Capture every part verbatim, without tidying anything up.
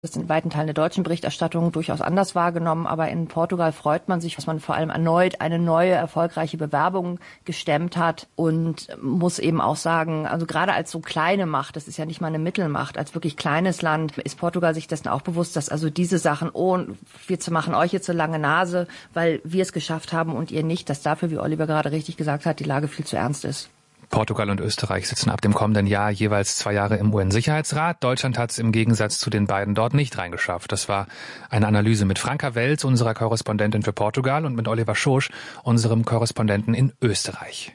Das ist in weiten Teilen der deutschen Berichterstattung durchaus anders wahrgenommen, aber in Portugal freut man sich, dass man vor allem erneut eine neue, erfolgreiche Bewerbung gestemmt hat und muss eben auch sagen, also gerade als so kleine Macht, das ist ja nicht mal eine Mittelmacht, als wirklich kleines Land ist Portugal sich dessen auch bewusst, dass also diese Sachen, oh, wir machen euch jetzt so lange Nase, weil wir es geschafft haben und ihr nicht, dass dafür, wie Oliver gerade richtig gesagt hat, die Lage viel zu ernst ist. Portugal und Österreich sitzen ab dem kommenden Jahr jeweils zwei Jahre im U N-Sicherheitsrat. Deutschland hat es im Gegensatz zu den beiden dort nicht reingeschafft. Das war eine Analyse mit Franka Welz, unserer Korrespondentin für Portugal, und mit Oliver Schosch, unserem Korrespondenten in Österreich.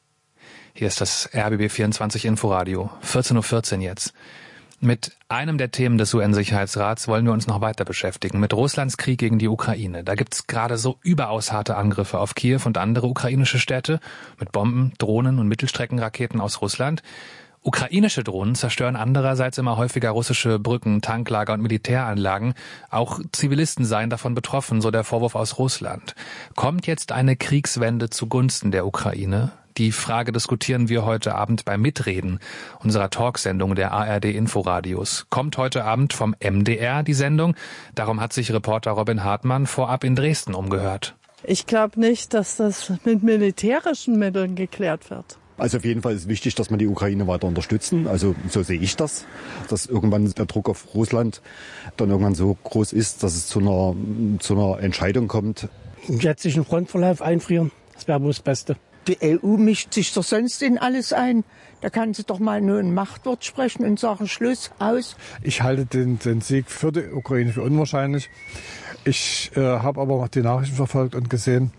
Hier ist das R B B vierundzwanzig Inforadio, vierzehn Uhr vierzehn jetzt. Mit einem der Themen des U N-Sicherheitsrats wollen wir uns noch weiter beschäftigen, mit Russlands Krieg gegen die Ukraine. Da gibt's gerade so überaus harte Angriffe auf Kiew und andere ukrainische Städte mit Bomben, Drohnen und Mittelstreckenraketen aus Russland. Ukrainische Drohnen zerstören andererseits immer häufiger russische Brücken, Tanklager und Militäranlagen. Auch Zivilisten seien davon betroffen, so der Vorwurf aus Russland. Kommt jetzt eine Kriegswende zugunsten der Ukraine? Die Frage diskutieren wir heute Abend beim Mitreden unserer Talksendung der A R D Inforadios. Kommt heute Abend vom M D R die Sendung. Darum hat sich Reporter Robin Hartmann vorab in Dresden umgehört. Ich glaube nicht, dass das mit militärischen Mitteln geklärt wird. Also auf jeden Fall ist wichtig, dass wir die Ukraine weiter unterstützen. Also so sehe ich das, dass irgendwann der Druck auf Russland dann irgendwann so groß ist, dass es zu einer, zu einer Entscheidung kommt. Im jetzigen Frontverlauf einfrieren, das wäre wohl das Beste. Die E U mischt sich doch sonst in alles ein. Da kann sie doch mal nur ein Machtwort sprechen und sagen Schluss, aus. Ich halte den, den Sieg für die Ukraine für unwahrscheinlich. Ich äh, habe aber auch die Nachrichten verfolgt und gesehen,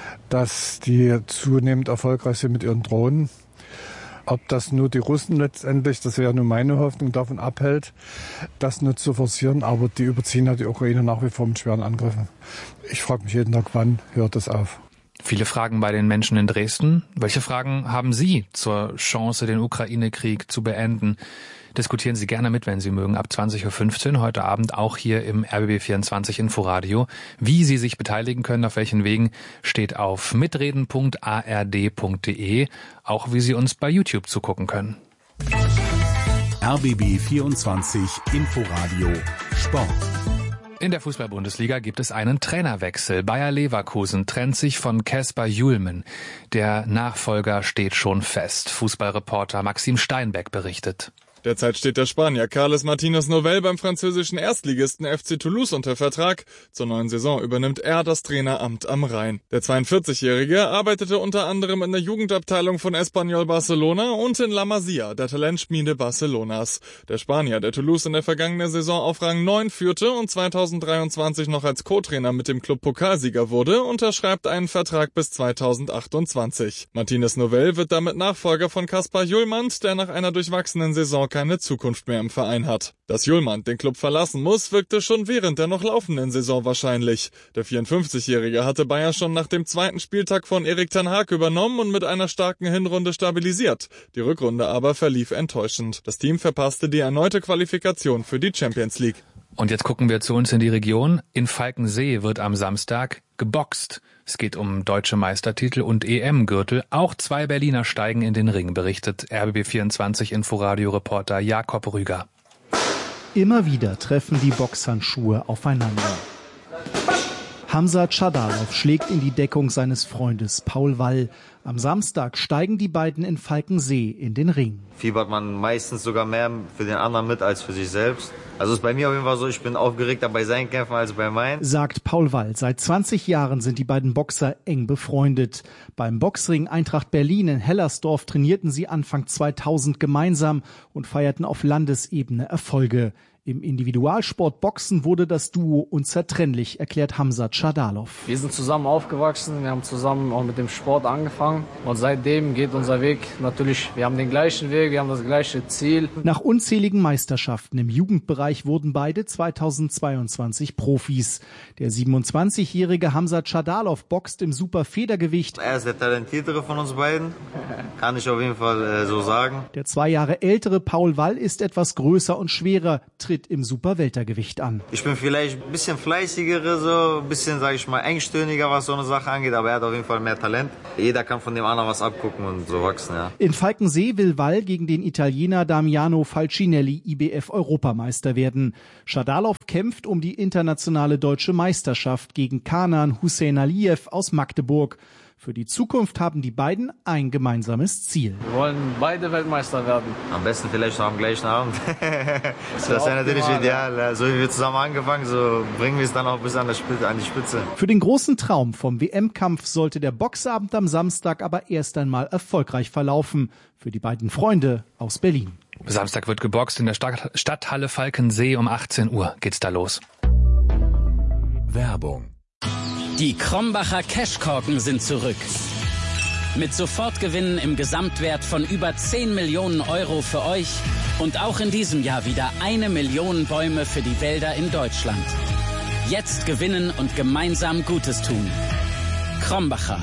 dass die zunehmend erfolgreich sind mit ihren Drohnen. Ob das nur die Russen letztendlich, das wäre nur meine Hoffnung, davon abhält, das nur zu forcieren. Aber die überziehen ja die Ukraine nach wie vor mit schweren Angriffen. Ich frage mich jeden Tag, wann hört das auf? Viele Fragen bei den Menschen in Dresden. Welche Fragen haben Sie zur Chance, den Ukraine-Krieg zu beenden? Diskutieren Sie gerne mit, wenn Sie mögen, ab zwanzig Uhr fünfzehn, heute Abend auch hier im R B B vierundzwanzig Inforadio. Wie Sie sich beteiligen können, auf welchen Wegen, steht auf mitreden punkt a r d punkt d e, auch wie Sie uns bei YouTube zugucken können. R B B vierundzwanzig Inforadio Sport. In der Fußball-Bundesliga gibt es einen Trainerwechsel. Bayer Leverkusen trennt sich von Kasper Hjulmand. Der Nachfolger steht schon fest. Fußballreporter Maxim Steinbeck berichtet. Derzeit steht der Spanier Carles Martínez Novell beim französischen Erstligisten F C Toulouse unter Vertrag. Zur neuen Saison übernimmt er das Traineramt am Rhein. Der zweiundvierzigjährige arbeitete unter anderem in der Jugendabteilung von Espanyol Barcelona und in La Masia, der Talentschmiede Barcelonas. Der Spanier, der Toulouse in der vergangenen Saison auf Rang neun führte und zweitausenddreiundzwanzig noch als Co-Trainer mit dem Club Pokalsieger wurde, unterschreibt einen Vertrag bis zweitausendachtundzwanzig. Martínez Novell wird damit Nachfolger von Kasper Hjulmand, der nach einer durchwachsenen Saison keine Zukunft mehr im Verein hat. Dass Hjulmand den Club verlassen muss, wirkte schon während der noch laufenden Saison wahrscheinlich. Der vierundfünfzigjährige hatte Bayer schon nach dem zweiten Spieltag von Erik ten Hag übernommen und mit einer starken Hinrunde stabilisiert. Die Rückrunde aber verlief enttäuschend. Das Team verpasste die erneute Qualifikation für die Champions League. Und jetzt gucken wir zu uns in die Region. In Falkensee wird am Samstag geboxt. Es geht um deutsche Meistertitel und E M-Gürtel. Auch zwei Berliner steigen in den Ring, berichtet R B B vierundzwanzig Inforadio-Reporter Jakob Rüger. Immer wieder treffen die Boxhandschuhe aufeinander. Hamza Chadalov schlägt in die Deckung seines Freundes Paul Wall. Am Samstag steigen die beiden in Falkensee in den Ring. Fiebert man meistens sogar mehr für den anderen mit als für sich selbst. Also ist bei mir auf jeden Fall so, ich bin aufgeregter bei seinen Kämpfen als bei meinen. Sagt Paul Wall. Seit zwanzig Jahren sind die beiden Boxer eng befreundet. Beim Boxring Eintracht Berlin in Hellersdorf trainierten sie Anfang zweitausend gemeinsam und feierten auf Landesebene Erfolge. Im Individualsport Boxen wurde das Duo unzertrennlich, erklärt Hamza Chadalov. Wir sind zusammen aufgewachsen, wir haben zusammen auch mit dem Sport angefangen und seitdem geht unser Weg natürlich, wir haben den gleichen Weg, wir haben das gleiche Ziel. Nach unzähligen Meisterschaften im Jugendbereich wurden beide zweitausendzweiundzwanzig Profis. Der siebenundzwanzigjährige Hamza Chadalov boxt im Superfedergewicht. Er ist der talentiertere von uns beiden, kann ich auf jeden Fall äh, so sagen. Der zwei Jahre ältere Paul Wall ist etwas größer und schwerer, tritt tritt im Superweltergewicht an. Ich bin vielleicht ein bisschen fleißiger, so ein bisschen, sage ich mal, engstirniger, was so eine Sache angeht, aber er hat auf jeden Fall mehr Talent. Jeder kann von dem anderen was abgucken und so wachsen, ja. In Falkensee will Wall gegen den Italiener Damiano Falcinelli I B F-Europameister werden. Schadalow kämpft um die internationale deutsche Meisterschaft gegen Kanan Hussein Aliyev aus Magdeburg. Für die Zukunft haben die beiden ein gemeinsames Ziel. Wir wollen beide Weltmeister werden. Am besten vielleicht noch am gleichen Abend. Das wäre natürlich ideal. So wie wir zusammen angefangen, so bringen wir es dann auch bis an die Spitze. Für den großen Traum vom W M-Kampf sollte der Boxabend am Samstag aber erst einmal erfolgreich verlaufen. Für die beiden Freunde aus Berlin. Samstag wird geboxt in der Stadt- Stadthalle Falkensee. Um achtzehn Uhr geht's da los. Werbung. Die Krombacher Cashkorken sind zurück. Mit Sofortgewinnen im Gesamtwert von über zehn Millionen Euro für euch und auch in diesem Jahr wieder eine Million Bäume für die Wälder in Deutschland. Jetzt gewinnen und gemeinsam Gutes tun. Krombacher.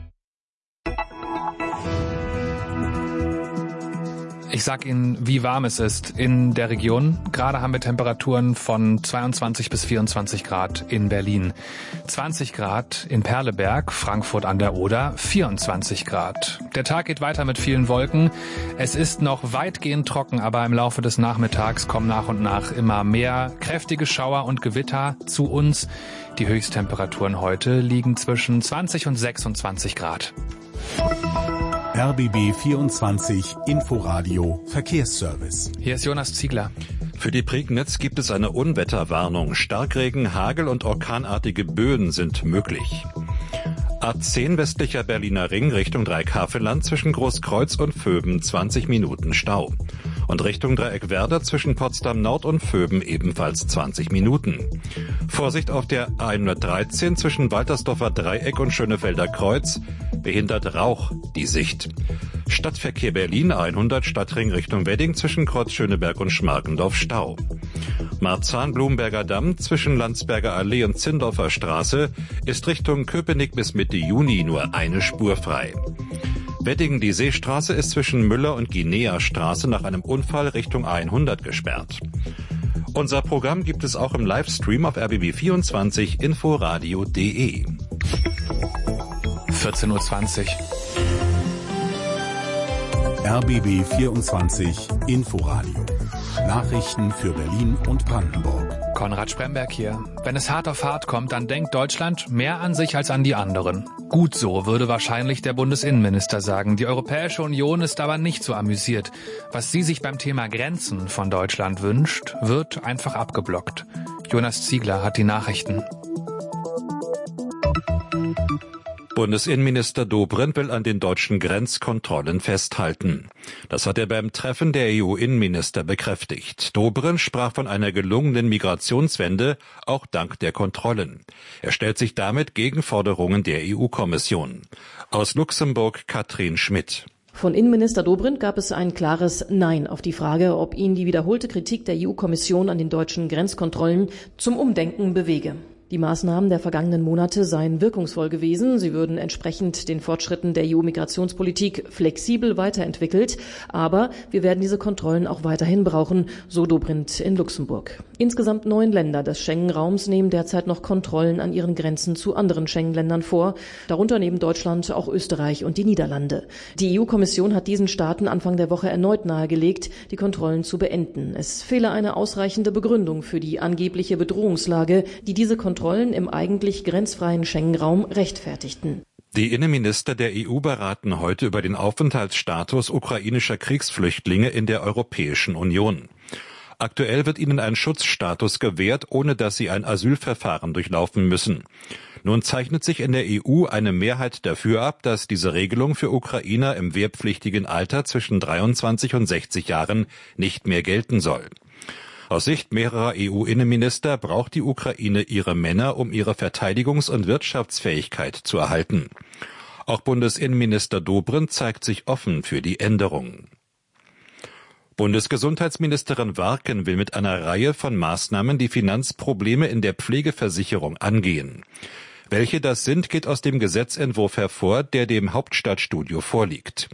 Ich sag Ihnen, wie warm es ist in der Region. Gerade haben wir Temperaturen von zweiundzwanzig bis vierundzwanzig Grad in Berlin. zwanzig Grad in Perleberg, Frankfurt an der Oder, vierundzwanzig Grad. Der Tag geht weiter mit vielen Wolken. Es ist noch weitgehend trocken, aber im Laufe des Nachmittags kommen nach und nach immer mehr kräftige Schauer und Gewitter zu uns. Die Höchsttemperaturen heute liegen zwischen zwanzig und sechsundzwanzig Grad. R B B vierundzwanzig Inforadio Verkehrsservice. Hier ist Jonas Ziegler. Für die Prignitz gibt es eine Unwetterwarnung. Starkregen, Hagel und orkanartige Böen sind möglich. A zehn westlicher Berliner Ring Richtung Dreieck-Havelland zwischen Großkreuz und Vöben zwanzig Minuten Stau. Und Richtung Dreieck-Werder zwischen Potsdam Nord und Vöben ebenfalls zwanzig Minuten. Vorsicht auf der A hundertdreizehn zwischen Waltersdorfer Dreieck und Schönefelder Kreuz. Behindert Rauch die Sicht. Stadtverkehr Berlin A hundert Stadtring Richtung Wedding zwischen Kreuz Schöneberg und Schmargendorf Stau. Marzahn-Blumberger Damm zwischen Landsberger Allee und Zindorfer Straße ist Richtung Köpenick bis Mitte Juni nur eine Spur frei. Wedding, die Seestraße ist zwischen Müller und Guinea Straße nach einem Unfall Richtung A hundert gesperrt. Unser Programm gibt es auch im Livestream auf R B B vierundzwanzig inforadio punkt de. vierzehn Uhr zwanzig. R B B vierundzwanzig Inforadio. Nachrichten für Berlin und Brandenburg. Konrad Spremberg hier. Wenn es hart auf hart kommt, dann denkt Deutschland mehr an sich als an die anderen. Gut so, würde wahrscheinlich der Bundesinnenminister sagen. Die Europäische Union ist aber nicht so amüsiert. Was sie sich beim Thema Grenzen von Deutschland wünscht, wird einfach abgeblockt. Jonas Ziegler hat die Nachrichten. Bundesinnenminister Dobrindt will an den deutschen Grenzkontrollen festhalten. Das hat er beim Treffen der E U-Innenminister bekräftigt. Dobrindt sprach von einer gelungenen Migrationswende, auch dank der Kontrollen. Er stellt sich damit gegen Forderungen der E U-Kommission. Aus Luxemburg Katrin Schmidt. Von Innenminister Dobrindt gab es ein klares Nein auf die Frage, ob ihn die wiederholte Kritik der E U-Kommission an den deutschen Grenzkontrollen zum Umdenken bewege. Die Maßnahmen der vergangenen Monate seien wirkungsvoll gewesen. Sie würden entsprechend den Fortschritten der E U-Migrationspolitik flexibel weiterentwickelt. Aber wir werden diese Kontrollen auch weiterhin brauchen, so Dobrindt in Luxemburg. Insgesamt neun Länder des Schengen-Raums nehmen derzeit noch Kontrollen an ihren Grenzen zu anderen Schengen-Ländern vor. Darunter neben Deutschland auch Österreich und die Niederlande. Die E U-Kommission hat diesen Staaten Anfang der Woche erneut nahegelegt, die Kontrollen zu beenden. Es fehle eine ausreichende Begründung für die angebliche Bedrohungslage, die diese Kontrollen Kontrollen im eigentlich grenzfreien Schengen-Raum rechtfertigten. Die Innenminister der E U beraten heute über den Aufenthaltsstatus ukrainischer Kriegsflüchtlinge in der Europäischen Union. Aktuell wird ihnen ein Schutzstatus gewährt, ohne dass sie ein Asylverfahren durchlaufen müssen. Nun zeichnet sich in der E U eine Mehrheit dafür ab, dass diese Regelung für Ukrainer im wehrpflichtigen Alter zwischen dreiundzwanzig und sechzig Jahren nicht mehr gelten soll. Aus Sicht mehrerer E U-Innenminister braucht die Ukraine ihre Männer, um ihre Verteidigungs- und Wirtschaftsfähigkeit zu erhalten. Auch Bundesinnenminister Dobrindt zeigt sich offen für die Änderung. Bundesgesundheitsministerin Warken will mit einer Reihe von Maßnahmen die Finanzprobleme in der Pflegeversicherung angehen. Welche das sind, geht aus dem Gesetzentwurf hervor, der dem Hauptstadtstudio vorliegt.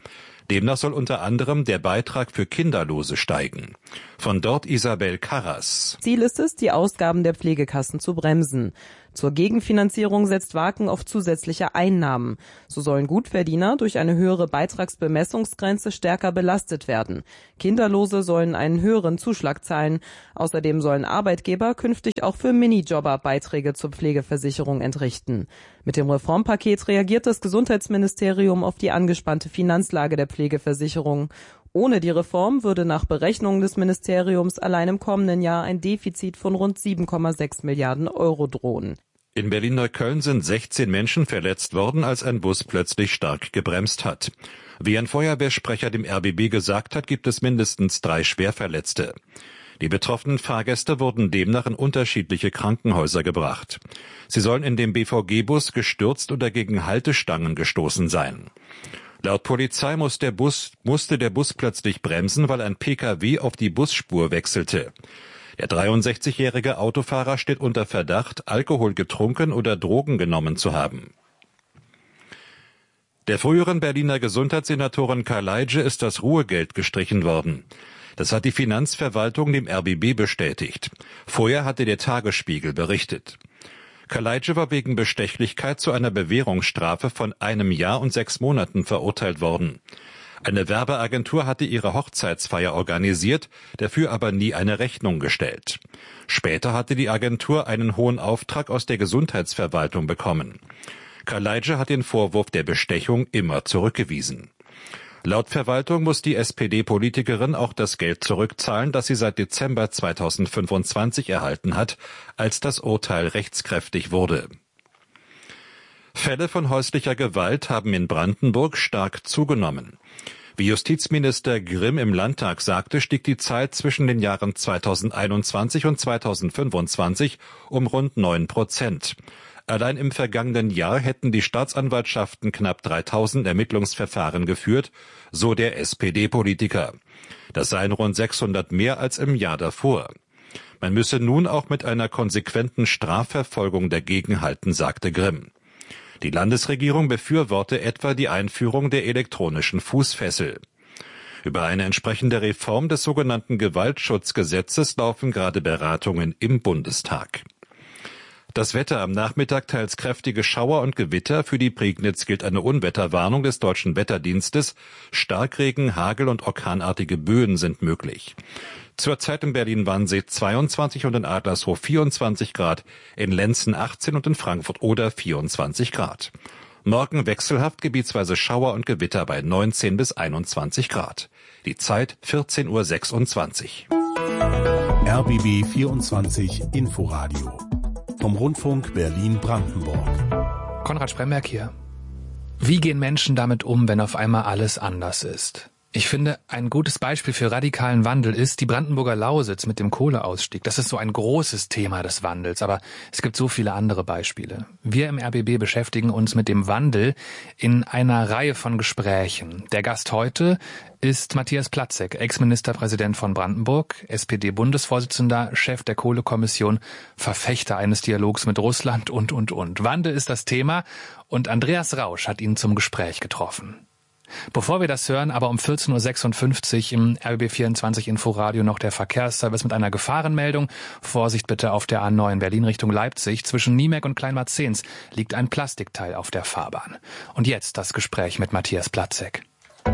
Demnach soll unter anderem der Beitrag für Kinderlose steigen. Von dort Isabel Karras. Ziel ist es, die Ausgaben der Pflegekassen zu bremsen. Zur Gegenfinanzierung setzt Waken auf zusätzliche Einnahmen. So sollen Gutverdiener durch eine höhere Beitragsbemessungsgrenze stärker belastet werden. Kinderlose sollen einen höheren Zuschlag zahlen. Außerdem sollen Arbeitgeber künftig auch für Minijobber Beiträge zur Pflegeversicherung entrichten. Mit dem Reformpaket reagiert das Gesundheitsministerium auf die angespannte Finanzlage der Pflegeversicherung. Ohne die Reform würde nach Berechnungen des Ministeriums allein im kommenden Jahr ein Defizit von rund sieben Komma sechs Milliarden Euro drohen. In Berlin-Neukölln sind sechzehn Menschen verletzt worden, als ein Bus plötzlich stark gebremst hat. Wie ein Feuerwehrsprecher dem R B B gesagt hat, gibt es mindestens drei Schwerverletzte. Die betroffenen Fahrgäste wurden demnach in unterschiedliche Krankenhäuser gebracht. Sie sollen in dem B V G-Bus gestürzt oder gegen Haltestangen gestoßen sein. Laut Polizei muss der Bus, musste der Bus plötzlich bremsen, weil ein P K W auf die Busspur wechselte. Der dreiundsechzigjährige Autofahrer steht unter Verdacht, Alkohol getrunken oder Drogen genommen zu haben. Der früheren Berliner Gesundheitssenatorin Kaleidje ist das Ruhegeld gestrichen worden. Das hat die Finanzverwaltung dem R B B bestätigt. Vorher hatte der Tagesspiegel berichtet. Kaleidje war wegen Bestechlichkeit zu einer Bewährungsstrafe von einem Jahr und sechs Monaten verurteilt worden. Eine Werbeagentur hatte ihre Hochzeitsfeier organisiert, dafür aber nie eine Rechnung gestellt. Später hatte die Agentur einen hohen Auftrag aus der Gesundheitsverwaltung bekommen. Kaleidje hat den Vorwurf der Bestechung immer zurückgewiesen. Laut Verwaltung muss die S P D-Politikerin auch das Geld zurückzahlen, das sie seit Dezember zweitausendfünfundzwanzig erhalten hat, als das Urteil rechtskräftig wurde. Fälle von häuslicher Gewalt haben in Brandenburg stark zugenommen. Wie Justizminister Grimm im Landtag sagte, stieg die Zahl zwischen den Jahren zweitausendeinundzwanzig und zweitausendfünfundzwanzig um rund neun Prozent. Allein im vergangenen Jahr hätten die Staatsanwaltschaften knapp dreitausend Ermittlungsverfahren geführt, so der S P D-Politiker. Das seien rund sechshundert mehr als im Jahr davor. Man müsse nun auch mit einer konsequenten Strafverfolgung dagegenhalten, sagte Grimm. Die Landesregierung befürworte etwa die Einführung der elektronischen Fußfessel. Über eine entsprechende Reform des sogenannten Gewaltschutzgesetzes laufen gerade Beratungen im Bundestag. Das Wetter am Nachmittag teils kräftige Schauer und Gewitter. Für die Prignitz gilt eine Unwetterwarnung des Deutschen Wetterdienstes. Starkregen, Hagel und orkanartige Böen sind möglich. Zurzeit in Berlin-Wannsee zweiundzwanzig und in Adlershof vierundzwanzig Grad, in Lenzen achtzehn und in Frankfurt-Oder vierundzwanzig Grad. Morgen wechselhaft gebietsweise Schauer und Gewitter bei neunzehn bis einundzwanzig Grad. Die Zeit vierzehn Uhr sechsundzwanzig. R B B vierundzwanzig Inforadio vom Rundfunk Berlin-Brandenburg. Konrad Spremberg hier. Wie gehen Menschen damit um, wenn auf einmal alles anders ist? Ich finde, ein gutes Beispiel für radikalen Wandel ist die Brandenburger Lausitz mit dem Kohleausstieg. Das ist so ein großes Thema des Wandels, aber es gibt so viele andere Beispiele. Wir im R B B beschäftigen uns mit dem Wandel in einer Reihe von Gesprächen. Der Gast heute ist Matthias Platzek, Ex-Ministerpräsident von Brandenburg, S P D-Bundesvorsitzender, Chef der Kohlekommission, Verfechter eines Dialogs mit Russland und, und, und. Wandel ist das Thema und Andreas Rausch hat ihn zum Gespräch getroffen. Bevor wir das hören, aber um vierzehn Uhr sechsundfünfzig im R B B vierundzwanzig Inforadio noch der Verkehrsservice mit einer Gefahrenmeldung. Vorsicht bitte auf der A neun Berlin Richtung Leipzig. Zwischen Niemek und Kleinmarzens liegt ein Plastikteil auf der Fahrbahn. Und jetzt das Gespräch mit Matthias Platzek.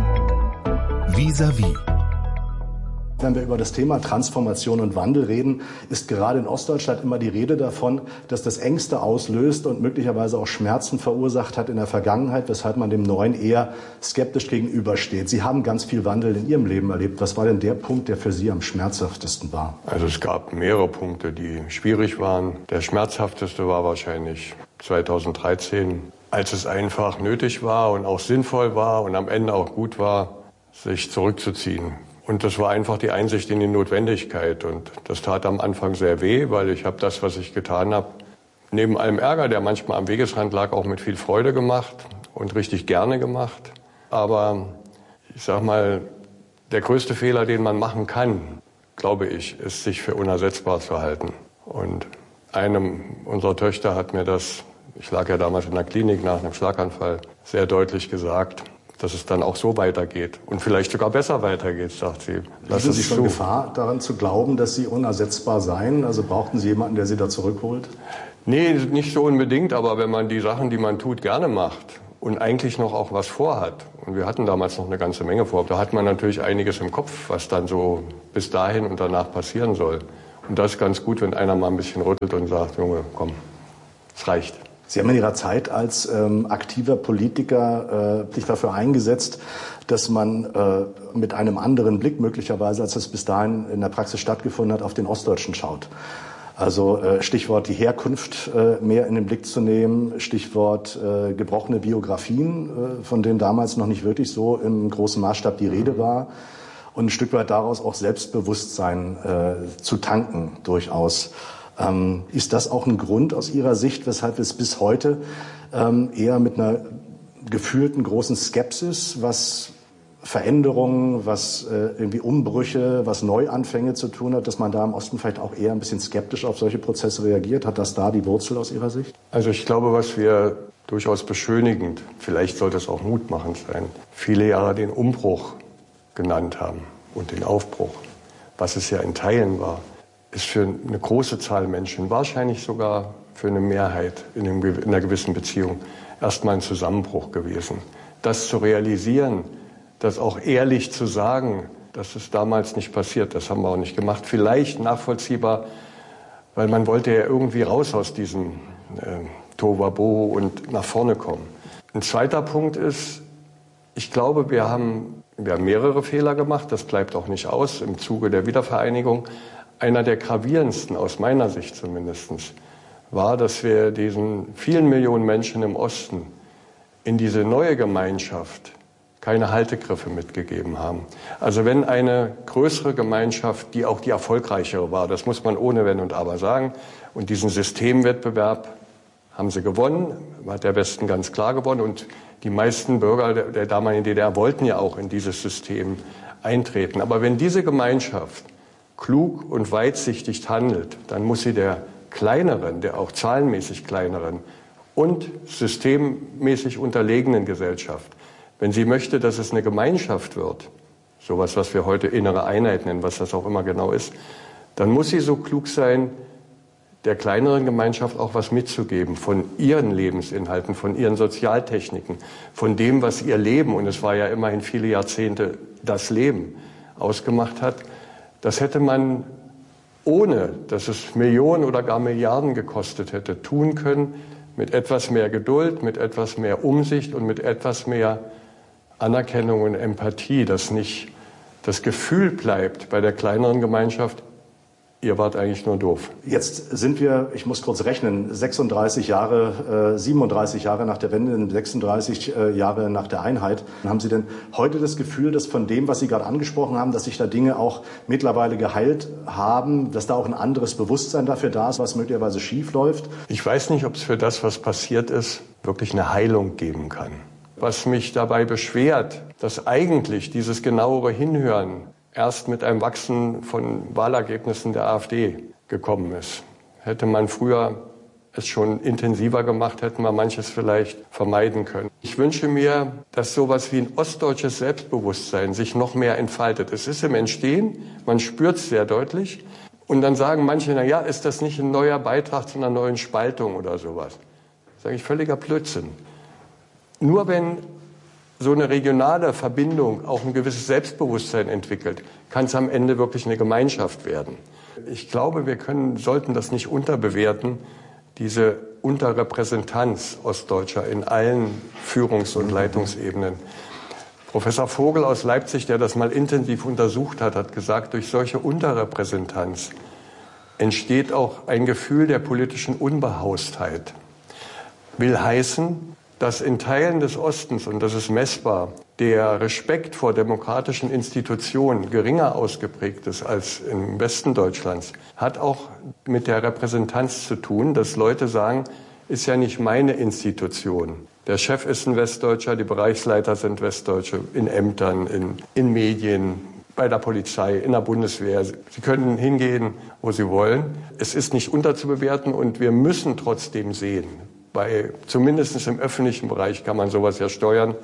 Vis-à-vis. Wenn wir über das Thema Transformation und Wandel reden, ist gerade in Ostdeutschland immer die Rede davon, dass das Ängste auslöst und möglicherweise auch Schmerzen verursacht hat in der Vergangenheit, weshalb man dem Neuen eher skeptisch gegenübersteht. Sie haben ganz viel Wandel in Ihrem Leben erlebt. Was war denn der Punkt, der für Sie am schmerzhaftesten war? Also es gab mehrere Punkte, die schwierig waren. Der schmerzhafteste war wahrscheinlich zweitausenddreizehn, als es einfach nötig war und auch sinnvoll war und am Ende auch gut war, sich zurückzuziehen. Und das war einfach die Einsicht in die Notwendigkeit. Und das tat am Anfang sehr weh, weil ich habe das, was ich getan habe, neben allem Ärger, der manchmal am Wegesrand lag, auch mit viel Freude gemacht und richtig gerne gemacht. Aber ich sag mal, der größte Fehler, den man machen kann, glaube ich, ist, sich für unersetzbar zu halten. Und einem unserer Töchter hat mir das, ich lag ja damals in der Klinik nach einem Schlaganfall, sehr deutlich gesagt. dass es dann auch so weitergeht und vielleicht sogar besser weitergeht, sagt sie. Lassen Sie schon Gefahr daran zu glauben, dass Sie unersetzbar seien? Also brauchten Sie jemanden, der Sie da zurückholt? Nee, nicht so unbedingt, aber wenn man die Sachen, die man tut, gerne macht und eigentlich noch auch was vorhat, und wir hatten damals noch eine ganze Menge vor, da hat man natürlich einiges im Kopf, was dann so bis dahin und danach passieren soll. Und das ist ganz gut, wenn einer mal ein bisschen rüttelt und sagt, Junge, komm, es reicht. Sie haben in Ihrer Zeit als ähm, aktiver Politiker äh, sich dafür eingesetzt, dass man äh, mit einem anderen Blick möglicherweise, als das bis dahin in der Praxis stattgefunden hat, auf den Ostdeutschen schaut. Also äh, Stichwort die Herkunft äh, mehr in den Blick zu nehmen, Stichwort äh, gebrochene Biografien, äh, von denen damals noch nicht wirklich so im großen Maßstab die Rede war. Und ein Stück weit daraus auch Selbstbewusstsein äh, zu tanken durchaus. Ähm, ist das auch ein Grund aus Ihrer Sicht, weshalb es bis heute ähm, eher mit einer gefühlten großen Skepsis, was Veränderungen, was äh, irgendwie Umbrüche, was Neuanfänge zu tun hat, dass man da im Osten vielleicht auch eher ein bisschen skeptisch auf solche Prozesse reagiert? Hat das da die Wurzel aus Ihrer Sicht? Also ich glaube, was wir durchaus beschönigend, vielleicht sollte es auch mutmachend sein, viele Jahre den Umbruch genannt haben und den Aufbruch, was es ja in Teilen war, ist für eine große Zahl Menschen, wahrscheinlich sogar für eine Mehrheit in, einem, in einer gewissen Beziehung, erstmal ein Zusammenbruch gewesen. Das zu realisieren, das auch ehrlich zu sagen, dass es damals nicht passiert, das haben wir auch nicht gemacht. Vielleicht nachvollziehbar, weil man wollte ja irgendwie raus aus diesem äh, Tohuwabohu und nach vorne kommen. Ein zweiter Punkt ist, ich glaube, wir haben, wir haben mehrere Fehler gemacht, das bleibt auch nicht aus im Zuge der Wiedervereinigung. Einer der gravierendsten, aus meiner Sicht zumindest, war, dass wir diesen vielen Millionen Menschen im Osten in diese neue Gemeinschaft keine Haltegriffe mitgegeben haben. Also wenn eine größere Gemeinschaft, die auch die erfolgreichere war, das muss man ohne Wenn und Aber sagen, und diesen Systemwettbewerb haben sie gewonnen, hat der Westen ganz klar gewonnen, und die meisten Bürger der, der damaligen D D R wollten ja auch in dieses System eintreten. Aber wenn diese Gemeinschaft klug und weitsichtig handelt, dann muss sie der kleineren, der auch zahlenmäßig kleineren und systemmäßig unterlegenen Gesellschaft, wenn sie möchte, dass es eine Gemeinschaft wird, sowas, was wir heute innere Einheit nennen, was das auch immer genau ist, dann muss sie so klug sein, der kleineren Gemeinschaft auch was mitzugeben von ihren Lebensinhalten, von ihren Sozialtechniken, von dem, was ihr Leben, und es war ja immerhin viele Jahrzehnte das Leben, ausgemacht hat. Das hätte man, ohne dass es Millionen oder gar Milliarden gekostet hätte, tun können, mit etwas mehr Geduld, mit etwas mehr Umsicht und mit etwas mehr Anerkennung und Empathie, dass nicht das Gefühl bleibt bei der kleineren Gemeinschaft, ihr wart eigentlich nur doof. Jetzt sind wir, ich muss kurz rechnen, sechsunddreißig Jahre, äh, siebenunddreißig Jahre nach der Wende, sechsunddreißig äh, Jahre nach der Einheit. Haben Sie denn heute das Gefühl, dass von dem, was Sie gerade angesprochen haben, dass sich da Dinge auch mittlerweile geheilt haben, dass da auch ein anderes Bewusstsein dafür da ist, was möglicherweise schief läuft? Ich weiß nicht, ob es für das, was passiert ist, wirklich eine Heilung geben kann. Was mich dabei beschwert, dass eigentlich dieses genauere Hinhören erst mit einem Wachsen von Wahlergebnissen der AfD gekommen ist. Hätte man früher es schon intensiver gemacht, hätten wir manches vielleicht vermeiden können. Ich wünsche mir, dass sowas wie ein ostdeutsches Selbstbewusstsein sich noch mehr entfaltet. Es ist im Entstehen, man spürt es sehr deutlich. Und dann sagen manche, na ja, ist das nicht ein neuer Beitrag zu einer neuen Spaltung oder sowas? Das sage ich, völliger Blödsinn. Nur wenn so eine regionale Verbindung auch ein gewisses Selbstbewusstsein entwickelt, kann es am Ende wirklich eine Gemeinschaft werden. Ich glaube, wir können, sollten das nicht unterbewerten, diese Unterrepräsentanz Ostdeutscher in allen Führungs- und Leitungsebenen. Professor Vogel aus Leipzig, der das mal intensiv untersucht hat, hat gesagt, durch solche Unterrepräsentanz entsteht auch ein Gefühl der politischen Unbehaustheit. Will heißen, dass in Teilen des Ostens, und das ist messbar, der Respekt vor demokratischen Institutionen geringer ausgeprägt ist als im Westen Deutschlands, hat auch mit der Repräsentanz zu tun, dass Leute sagen, ist ja nicht meine Institution. Der Chef ist ein Westdeutscher, die Bereichsleiter sind Westdeutsche, in Ämtern, in, in Medien, bei der Polizei, in der Bundeswehr. Sie können hingehen, wo Sie wollen. Es ist nicht unterzubewerten und wir müssen trotzdem sehen, bei, zumindest im öffentlichen Bereich kann man sowas ja steuern,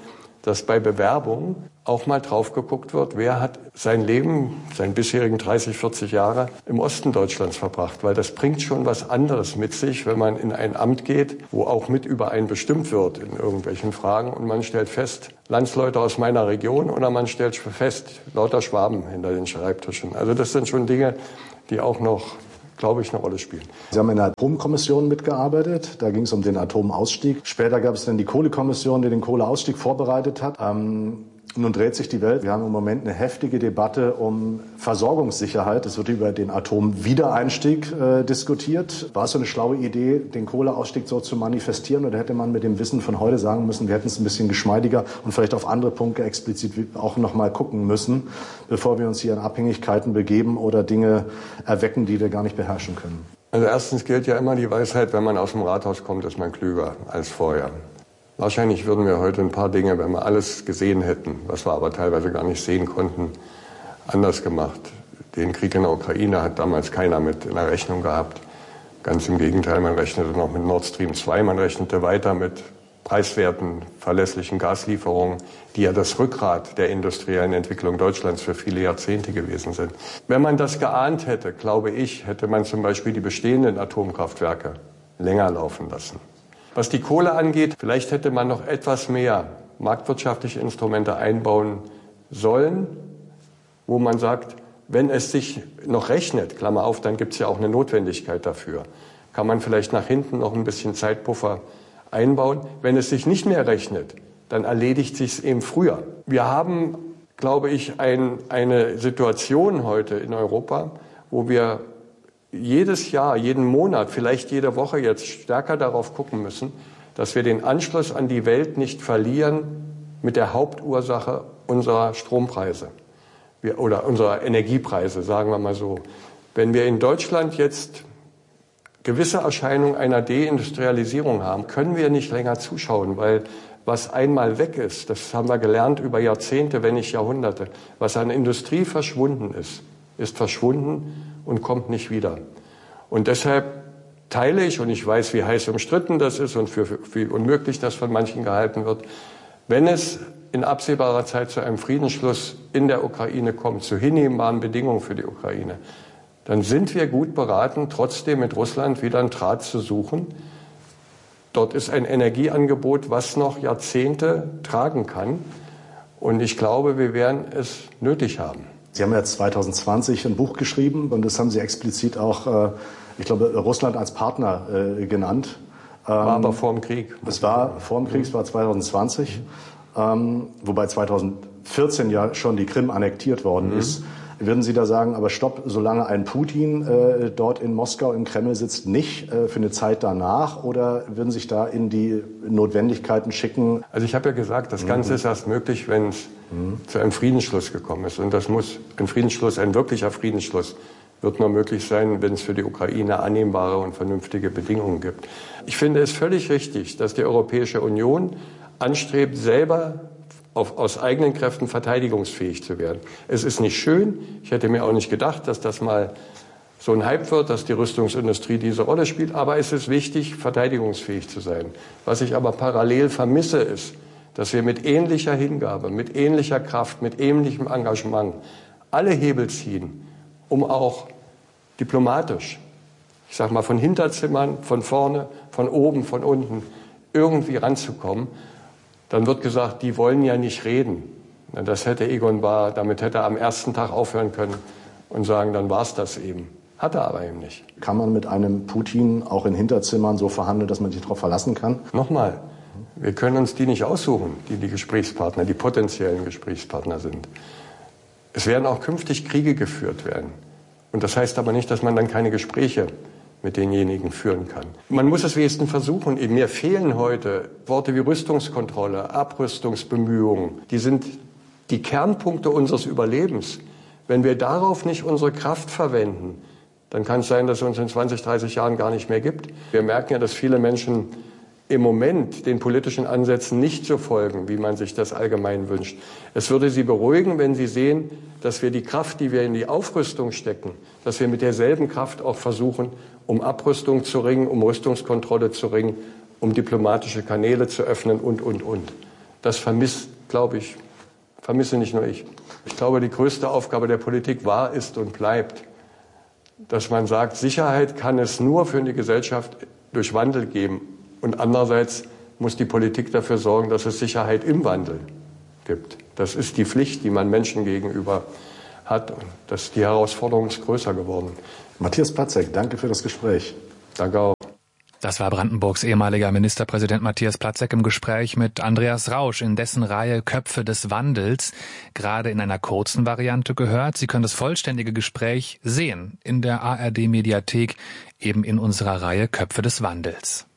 dass bei Bewerbungen auch mal drauf geguckt wird, wer hat sein Leben, seinen bisherigen dreißig, vierzig Jahre im Osten Deutschlands verbracht. Weil das bringt schon was anderes mit sich, wenn man in ein Amt geht, wo auch mit über einen bestimmt wird in irgendwelchen Fragen. Und man stellt fest, Landsleute aus meiner Region, oder man stellt fest, lauter Schwaben hinter den Schreibtischen. Also das sind schon Dinge, die auch noch, glaube ich, eine Rolle spielen. Sie haben in der Atomkommission mitgearbeitet. Da ging es um den Atomausstieg. Später gab es dann die Kohlekommission, die den Kohleausstieg vorbereitet hat. Ähm, nun dreht sich die Welt. Wir haben im Moment eine heftige Debatte um Versorgungssicherheit. Es wird über den Atomwiedereinstieg äh, diskutiert. War es so eine schlaue Idee, den Kohleausstieg so zu manifestieren? Oder hätte man mit dem Wissen von heute sagen müssen, wir hätten es ein bisschen geschmeidiger und vielleicht auf andere Punkte explizit auch noch mal gucken müssen, bevor wir uns hier in Abhängigkeiten begeben oder Dinge erwecken, die wir gar nicht beherrschen können? Also erstens gilt ja immer die Weisheit, wenn man aus dem Rathaus kommt, ist man klüger als vorher. Wahrscheinlich würden wir heute ein paar Dinge, wenn wir alles gesehen hätten, was wir aber teilweise gar nicht sehen konnten, anders gemacht. Den Krieg in der Ukraine hat damals keiner mit in der Rechnung gehabt. Ganz im Gegenteil, man rechnete noch mit Nord Stream zwei, man rechnete weiter mit preiswerten, verlässlichen Gaslieferungen, die ja das Rückgrat der industriellen Entwicklung Deutschlands für viele Jahrzehnte gewesen sind. Wenn man das geahnt hätte, glaube ich, hätte man zum Beispiel die bestehenden Atomkraftwerke länger laufen lassen. Was die Kohle angeht, vielleicht hätte man noch etwas mehr marktwirtschaftliche Instrumente einbauen sollen, wo man sagt, wenn es sich noch rechnet, Klammer auf, dann gibt es ja auch eine Notwendigkeit dafür, kann man vielleicht nach hinten noch ein bisschen Zeitpuffer einbauen. Wenn es sich nicht mehr rechnet, dann erledigt sich es eben früher. Wir haben, glaube ich, ein, eine Situation heute in Europa, wo wir jedes Jahr, jeden Monat, vielleicht jede Woche jetzt stärker darauf gucken müssen, dass wir den Anschluss an die Welt nicht verlieren mit der Hauptursache unserer Strompreise wir, oder unserer Energiepreise, sagen wir mal so. Wenn wir in Deutschland jetzt gewisse Erscheinungen einer Deindustrialisierung haben, können wir nicht länger zuschauen, weil was einmal weg ist, das haben wir gelernt über Jahrzehnte, wenn nicht Jahrhunderte, was an Industrie verschwunden ist, ist verschwunden und kommt nicht wieder. Und deshalb teile ich, und ich weiß, wie heiß umstritten das ist und für, für, für unmöglich das von manchen gehalten wird, wenn es in absehbarer Zeit zu einem Friedensschluss in der Ukraine kommt, zu hinnehmbaren Bedingungen für die Ukraine, dann sind wir gut beraten, trotzdem mit Russland wieder einen Draht zu suchen. Dort ist ein Energieangebot, was noch Jahrzehnte tragen kann. Und ich glaube, wir werden es nötig haben. Sie haben ja zwanzig zwanzig ein Buch geschrieben und das haben Sie explizit auch, ich glaube, Russland als Partner genannt. War aber vor dem Krieg. Es war vor dem Krieg, es war zwanzig zwanzig, wobei zwanzig vierzehn ja schon die Krim annektiert worden mhm. ist. Würden Sie da sagen, aber stopp, solange ein Putin äh, dort in Moskau im Kreml sitzt, nicht äh, für eine Zeit danach? Oder würden sich da in die Notwendigkeiten schicken? Also ich habe ja gesagt, das Ganze mhm. ist erst möglich, wenn es mhm. zu einem Friedensschluss gekommen ist. Und das muss ein Friedensschluss, ein wirklicher Friedensschluss, wird nur möglich sein, wenn es für die Ukraine annehmbare und vernünftige Bedingungen gibt. Ich finde es völlig richtig, dass die Europäische Union anstrebt, selber Auf, aus eigenen Kräften verteidigungsfähig zu werden. Es ist nicht schön. Ich hätte mir auch nicht gedacht, dass das mal so ein Hype wird, dass die Rüstungsindustrie diese Rolle spielt. Aber es ist wichtig, verteidigungsfähig zu sein. Was ich aber parallel vermisse, ist, dass wir mit ähnlicher Hingabe, mit ähnlicher Kraft, mit ähnlichem Engagement alle Hebel ziehen, um auch diplomatisch, ich sag mal von Hinterzimmern, von vorne, von oben, von unten, irgendwie ranzukommen. Dann wird gesagt, die wollen ja nicht reden. Das hätte Egon Bahr, damit hätte er am ersten Tag aufhören können und sagen, dann war es das eben. Hat er aber eben nicht. Kann man mit einem Putin auch in Hinterzimmern so verhandeln, dass man sich darauf verlassen kann? Nochmal, wir können uns die nicht aussuchen, die die Gesprächspartner, die potenziellen Gesprächspartner sind. Es werden auch künftig Kriege geführt werden. Und das heißt aber nicht, dass man dann keine Gespräche mit denjenigen führen kann. Man muss es wenigstens versuchen. Mir fehlen heute Worte wie Rüstungskontrolle, Abrüstungsbemühungen. Die sind die Kernpunkte unseres Überlebens. Wenn wir darauf nicht unsere Kraft verwenden, dann kann es sein, dass es uns in zwanzig, dreißig Jahren gar nicht mehr gibt. Wir merken ja, dass viele Menschen im Moment den politischen Ansätzen nicht so folgen, wie man sich das allgemein wünscht. Es würde Sie beruhigen, wenn Sie sehen, dass wir die Kraft, die wir in die Aufrüstung stecken, dass wir mit derselben Kraft auch versuchen, um Abrüstung zu ringen, um Rüstungskontrolle zu ringen, um diplomatische Kanäle zu öffnen und, und, und. Das vermisst glaube ich, vermisse nicht nur ich. Ich glaube, die größte Aufgabe der Politik war, ist und bleibt, dass man sagt, Sicherheit kann es nur für eine Gesellschaft durch Wandel geben. Und andererseits muss die Politik dafür sorgen, dass es Sicherheit im Wandel gibt. Das ist die Pflicht, die man Menschen gegenüber hat. Und das, die Herausforderung ist größer geworden. Matthias Platzek, danke für das Gespräch. Danke auch. Das war Brandenburgs ehemaliger Ministerpräsident Matthias Platzek im Gespräch mit Andreas Rausch in dessen Reihe Köpfe des Wandels, gerade in einer kurzen Variante gehört. Sie können das vollständige Gespräch sehen in der A R D-Mediathek, eben in unserer Reihe Köpfe des Wandels.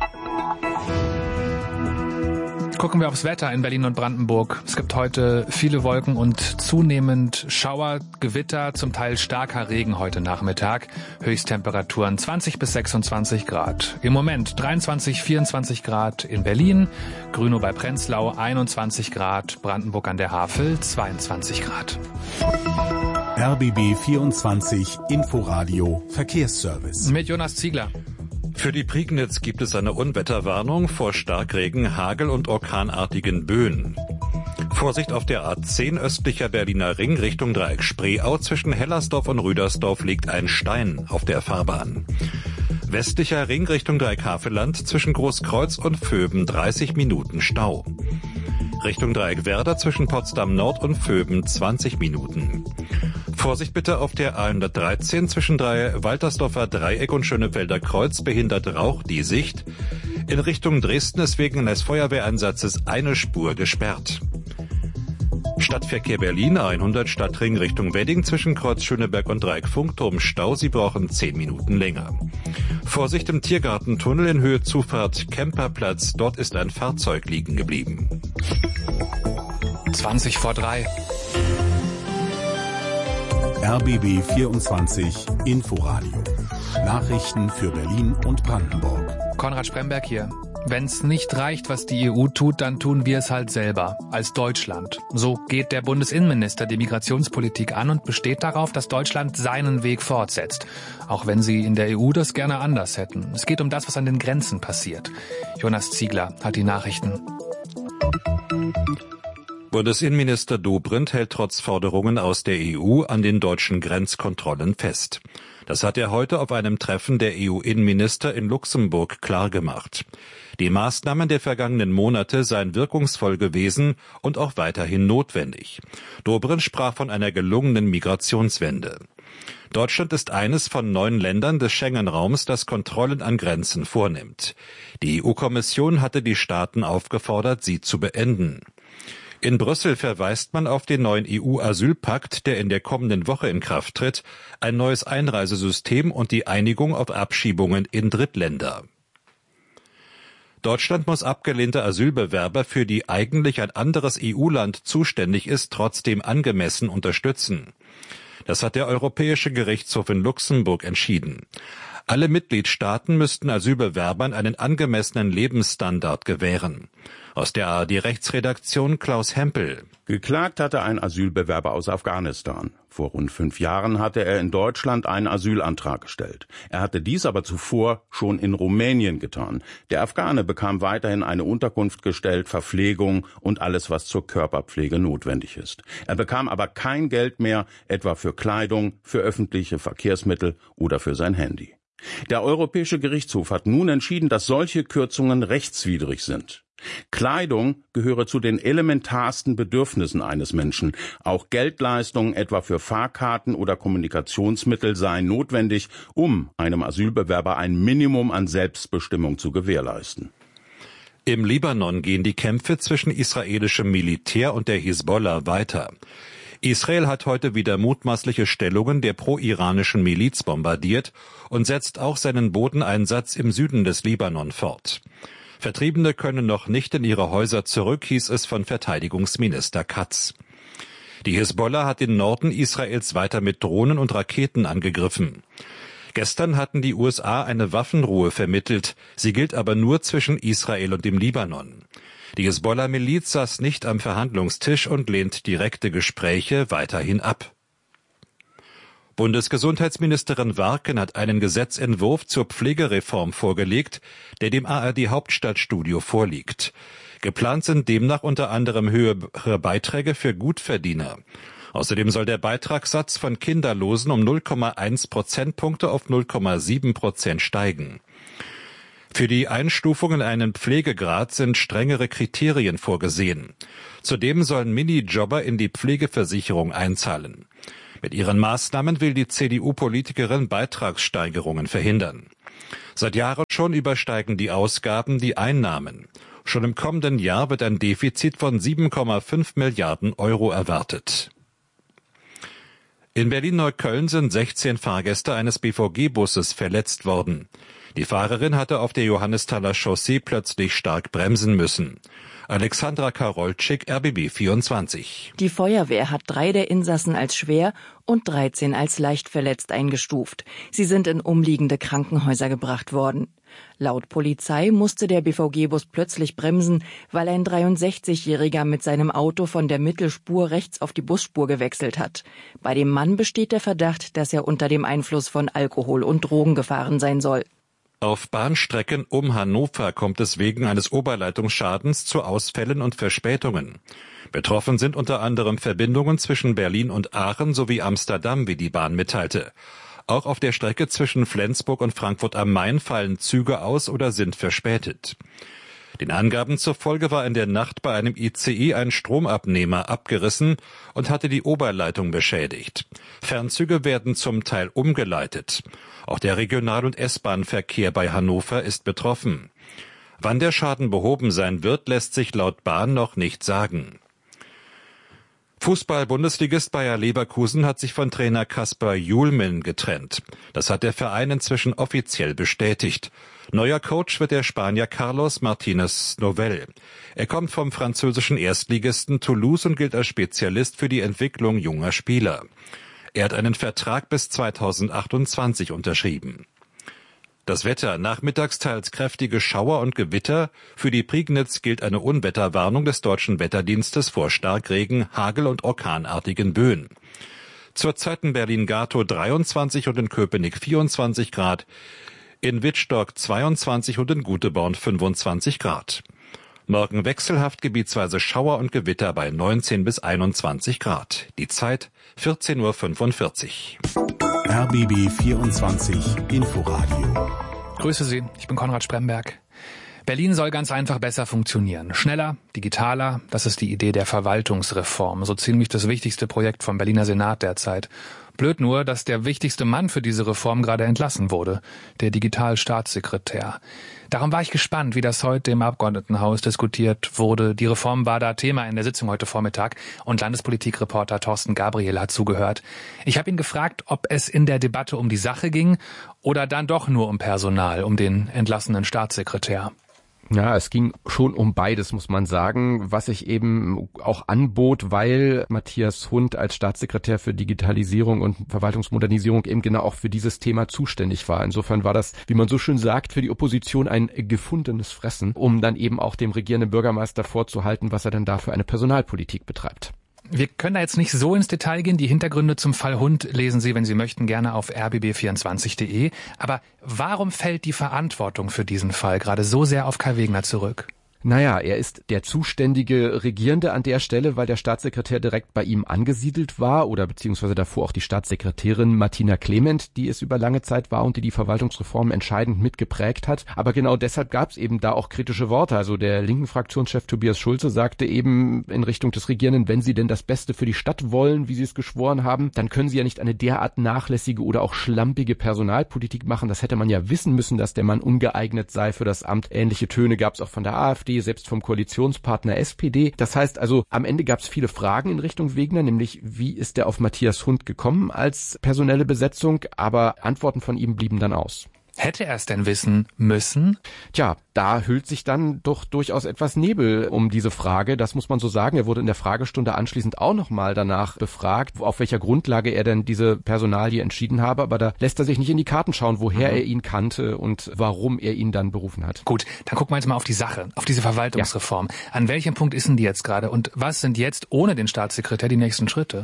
Gucken wir aufs Wetter in Berlin und Brandenburg. Es gibt heute viele Wolken und zunehmend Schauer, Gewitter, zum Teil starker Regen heute Nachmittag. Höchsttemperaturen zwanzig bis sechsundzwanzig Grad. Im Moment dreiundzwanzig, vierundzwanzig Grad in Berlin, Grünow bei Prenzlau einundzwanzig Grad, Brandenburg an der Havel zweiundzwanzig Grad. R B B vierundzwanzig Inforadio Verkehrsservice. Mit Jonas Ziegler. Für die Prignitz gibt es eine Unwetterwarnung vor Starkregen, Hagel und orkanartigen Böen. Vorsicht auf der A zehn östlicher Berliner Ring Richtung Dreieck Spreeau. Zwischen Hellersdorf und Rüdersdorf liegt ein Stein auf der Fahrbahn. Westlicher Ring Richtung Dreieck Havelland zwischen Großkreuz und Vöben dreißig Minuten Stau. Richtung Dreieck Werder zwischen Potsdam Nord und Vöben zwanzig Minuten. Vorsicht bitte auf der A hundertdreizehn zwischen drei Waltersdorfer Dreieck und Schönefelder Kreuz behindert Rauch die Sicht. In Richtung Dresden ist wegen eines Feuerwehreinsatzes eine Spur gesperrt. Stadtverkehr Berlin A hundert Stadtring Richtung Wedding zwischen Kreuz Schöneberg und Dreieck Funkturm Stau. Sie brauchen zehn Minuten länger. Vorsicht im Tiergartentunnel in Höhe Zufahrt Kemperplatz. Dort ist ein Fahrzeug liegen geblieben. zwanzig vor drei. R B B vierundzwanzig Inforadio. Nachrichten für Berlin und Brandenburg. Konrad Spremberg hier. Wenn's nicht reicht, was die E U tut, dann tun wir es halt selber, als Deutschland. So geht der Bundesinnenminister die Migrationspolitik an und besteht darauf, dass Deutschland seinen Weg fortsetzt. Auch wenn sie in der E U das gerne anders hätten. Es geht um das, was an den Grenzen passiert. Jonas Ziegler hat die Nachrichten. Bundesinnenminister Dobrindt hält trotz Forderungen aus der E U an den deutschen Grenzkontrollen fest. Das hat er heute auf einem Treffen der E U-Innenminister in Luxemburg klargemacht. Die Maßnahmen der vergangenen Monate seien wirkungsvoll gewesen und auch weiterhin notwendig. Dobrindt sprach von einer gelungenen Migrationswende. Deutschland ist eines von neun Ländern des Schengen-Raums, das Kontrollen an Grenzen vornimmt. Die E U-Kommission hatte die Staaten aufgefordert, sie zu beenden. In Brüssel verweist man auf den neuen E U-Asylpakt, der in der kommenden Woche in Kraft tritt, ein neues Einreisesystem und die Einigung auf Abschiebungen in Drittländer. Deutschland muss abgelehnte Asylbewerber, für die eigentlich ein anderes E U-Land zuständig ist, trotzdem angemessen unterstützen. Das hat der Europäische Gerichtshof in Luxemburg entschieden. Alle Mitgliedstaaten müssten Asylbewerbern einen angemessenen Lebensstandard gewähren. Aus der A R D-Rechtsredaktion Klaus Hempel. Geklagt hatte ein Asylbewerber aus Afghanistan. Vor rund fünf Jahren hatte er in Deutschland einen Asylantrag gestellt. Er hatte dies aber zuvor schon in Rumänien getan. Der Afghane bekam weiterhin eine Unterkunft gestellt, Verpflegung und alles, was zur Körperpflege notwendig ist. Er bekam aber kein Geld mehr, etwa für Kleidung, für öffentliche Verkehrsmittel oder für sein Handy. Der Europäische Gerichtshof hat nun entschieden, dass solche Kürzungen rechtswidrig sind. Kleidung gehöre zu den elementarsten Bedürfnissen eines Menschen. Auch Geldleistungen, etwa für Fahrkarten oder Kommunikationsmittel, seien notwendig, um einem Asylbewerber ein Minimum an Selbstbestimmung zu gewährleisten. Im Libanon gehen die Kämpfe zwischen israelischem Militär und der Hisbollah weiter. Israel hat heute wieder mutmaßliche Stellungen der pro-iranischen Miliz bombardiert und setzt auch seinen Bodeneinsatz im Süden des Libanon fort. Vertriebene können noch nicht in ihre Häuser zurück, hieß es von Verteidigungsminister Katz. Die Hisbollah hat den Norden Israels weiter mit Drohnen und Raketen angegriffen. Gestern hatten die U S A eine Waffenruhe vermittelt, sie gilt aber nur zwischen Israel und dem Libanon. Die Hisbollah-Miliz saß nicht am Verhandlungstisch und lehnt direkte Gespräche weiterhin ab. Bundesgesundheitsministerin Warken hat einen Gesetzentwurf zur Pflegereform vorgelegt, der dem A R D Hauptstadtstudio vorliegt. Geplant sind demnach unter anderem höhere Beiträge für Gutverdiener. Außerdem soll der Beitragssatz von Kinderlosen um null Komma eins Prozentpunkte auf null Komma sieben Prozent steigen. Für die Einstufung in einen Pflegegrad sind strengere Kriterien vorgesehen. Zudem sollen Minijobber in die Pflegeversicherung einzahlen. Mit ihren Maßnahmen will die C D U-Politikerin Beitragssteigerungen verhindern. Seit Jahren schon übersteigen die Ausgaben die Einnahmen. Schon im kommenden Jahr wird ein Defizit von sieben Komma fünf Milliarden Euro erwartet. In Berlin-Neukölln sind sechzehn Fahrgäste eines B V G-Busses verletzt worden. Die Fahrerin hatte auf der Johannesthaler Chaussee plötzlich stark bremsen müssen. Alexandra Karolczyk, R B B vierundzwanzig. Die Feuerwehr hat drei der Insassen als schwer und dreizehn als leicht verletzt eingestuft. Sie sind in umliegende Krankenhäuser gebracht worden. Laut Polizei musste der B V G-Bus plötzlich bremsen, weil ein dreiundsechzigjähriger mit seinem Auto von der Mittelspur rechts auf die Busspur gewechselt hat. Bei dem Mann besteht der Verdacht, dass er unter dem Einfluss von Alkohol und Drogen gefahren sein soll. Auf Bahnstrecken um Hannover kommt es wegen eines Oberleitungsschadens zu Ausfällen und Verspätungen. Betroffen sind unter anderem Verbindungen zwischen Berlin und Aachen sowie Amsterdam, wie die Bahn mitteilte. Auch auf der Strecke zwischen Flensburg und Frankfurt am Main fallen Züge aus oder sind verspätet. Den Angaben zufolge war in der Nacht bei einem I C E ein Stromabnehmer abgerissen und hatte die Oberleitung beschädigt. Fernzüge werden zum Teil umgeleitet. Auch der Regional- und S-Bahn-Verkehr bei Hannover ist betroffen. Wann der Schaden behoben sein wird, lässt sich laut Bahn noch nicht sagen. Fußball-Bundesligist Bayer Leverkusen hat sich von Trainer Kasper Julmin getrennt. Das hat der Verein inzwischen offiziell bestätigt. Neuer Coach wird der Spanier Carlos Martínez Novell. Er kommt vom französischen Erstligisten Toulouse und gilt als Spezialist für die Entwicklung junger Spieler. Er hat einen Vertrag bis zweitausendachtundzwanzig unterschrieben. Das Wetter: Nachmittags teils kräftige Schauer und Gewitter. Für die Prignitz gilt eine Unwetterwarnung des Deutschen Wetterdienstes vor Starkregen, Hagel und orkanartigen Böen. Zurzeit in Berlin-Gatow dreiundzwanzig und in Köpenick vierundzwanzig Grad, in Wittstock zweiundzwanzig und in Guteborn fünfundzwanzig Grad. Morgen wechselhaft, gebietsweise Schauer und Gewitter bei neunzehn bis einundzwanzig Grad. Die Zeit vierzehn Uhr fünfundvierzig. R B B vierundzwanzig Inforadio. Grüße Sie, ich bin Konrad Spremberg. Berlin soll ganz einfach besser funktionieren. Schneller, digitaler, das ist die Idee der Verwaltungsreform. So ziemlich das wichtigste Projekt vom Berliner Senat derzeit. Blöd nur, dass der wichtigste Mann für diese Reform gerade entlassen wurde, der Digitalstaatssekretär. Darum war ich gespannt, wie das heute im Abgeordnetenhaus diskutiert wurde. Die Reform war da Thema in der Sitzung heute Vormittag und Landespolitikreporter Thorsten Gabriel hat zugehört. Ich habe ihn gefragt, ob es in der Debatte um die Sache ging oder dann doch nur um Personal, um den entlassenen Staatssekretär. Ja, es ging schon um beides, muss man sagen, was sich eben auch anbot, weil Matthias Hund als Staatssekretär für Digitalisierung und Verwaltungsmodernisierung eben genau auch für dieses Thema zuständig war. Insofern war das, wie man so schön sagt, für die Opposition ein gefundenes Fressen, um dann eben auch dem regierenden Bürgermeister vorzuhalten, was er denn da für eine Personalpolitik betreibt. Wir können da jetzt nicht so ins Detail gehen. Die Hintergründe zum Fall Hund lesen Sie, wenn Sie möchten, gerne auf r b b vierundzwanzig punkt de. Aber warum fällt die Verantwortung für diesen Fall gerade so sehr auf Kai Wegner zurück? Naja, er ist der zuständige Regierende an der Stelle, weil der Staatssekretär direkt bei ihm angesiedelt war oder beziehungsweise davor auch die Staatssekretärin Martina Clement, die es über lange Zeit war und die die Verwaltungsreform entscheidend mitgeprägt hat. Aber genau deshalb gab es eben da auch kritische Worte. Also der linken Fraktionschef Tobias Schulze sagte eben in Richtung des Regierenden, wenn sie denn das Beste für die Stadt wollen, wie sie es geschworen haben, dann können sie ja nicht eine derart nachlässige oder auch schlampige Personalpolitik machen. Das hätte man ja wissen müssen, dass der Mann ungeeignet sei für das Amt. Ähnliche Töne gab es auch von der AfD, selbst vom Koalitionspartner S P D. Das heißt also, am Ende gab es viele Fragen in Richtung Wegner, nämlich wie ist der auf Matthias Hund gekommen als personelle Besetzung, aber Antworten von ihm blieben dann aus. Hätte er es denn wissen müssen? Tja, da hüllt sich dann doch durchaus etwas Nebel um diese Frage. Das muss man so sagen. Er wurde in der Fragestunde anschließend auch nochmal danach befragt, auf welcher Grundlage er denn diese Personalie entschieden habe. Aber da lässt er sich nicht in die Karten schauen, woher mhm. er ihn kannte und warum er ihn dann berufen hat. Gut, dann gucken wir jetzt mal auf die Sache, auf diese Verwaltungsreform. Ja. An welchem Punkt ist denn die jetzt gerade und was sind jetzt ohne den Staatssekretär die nächsten Schritte?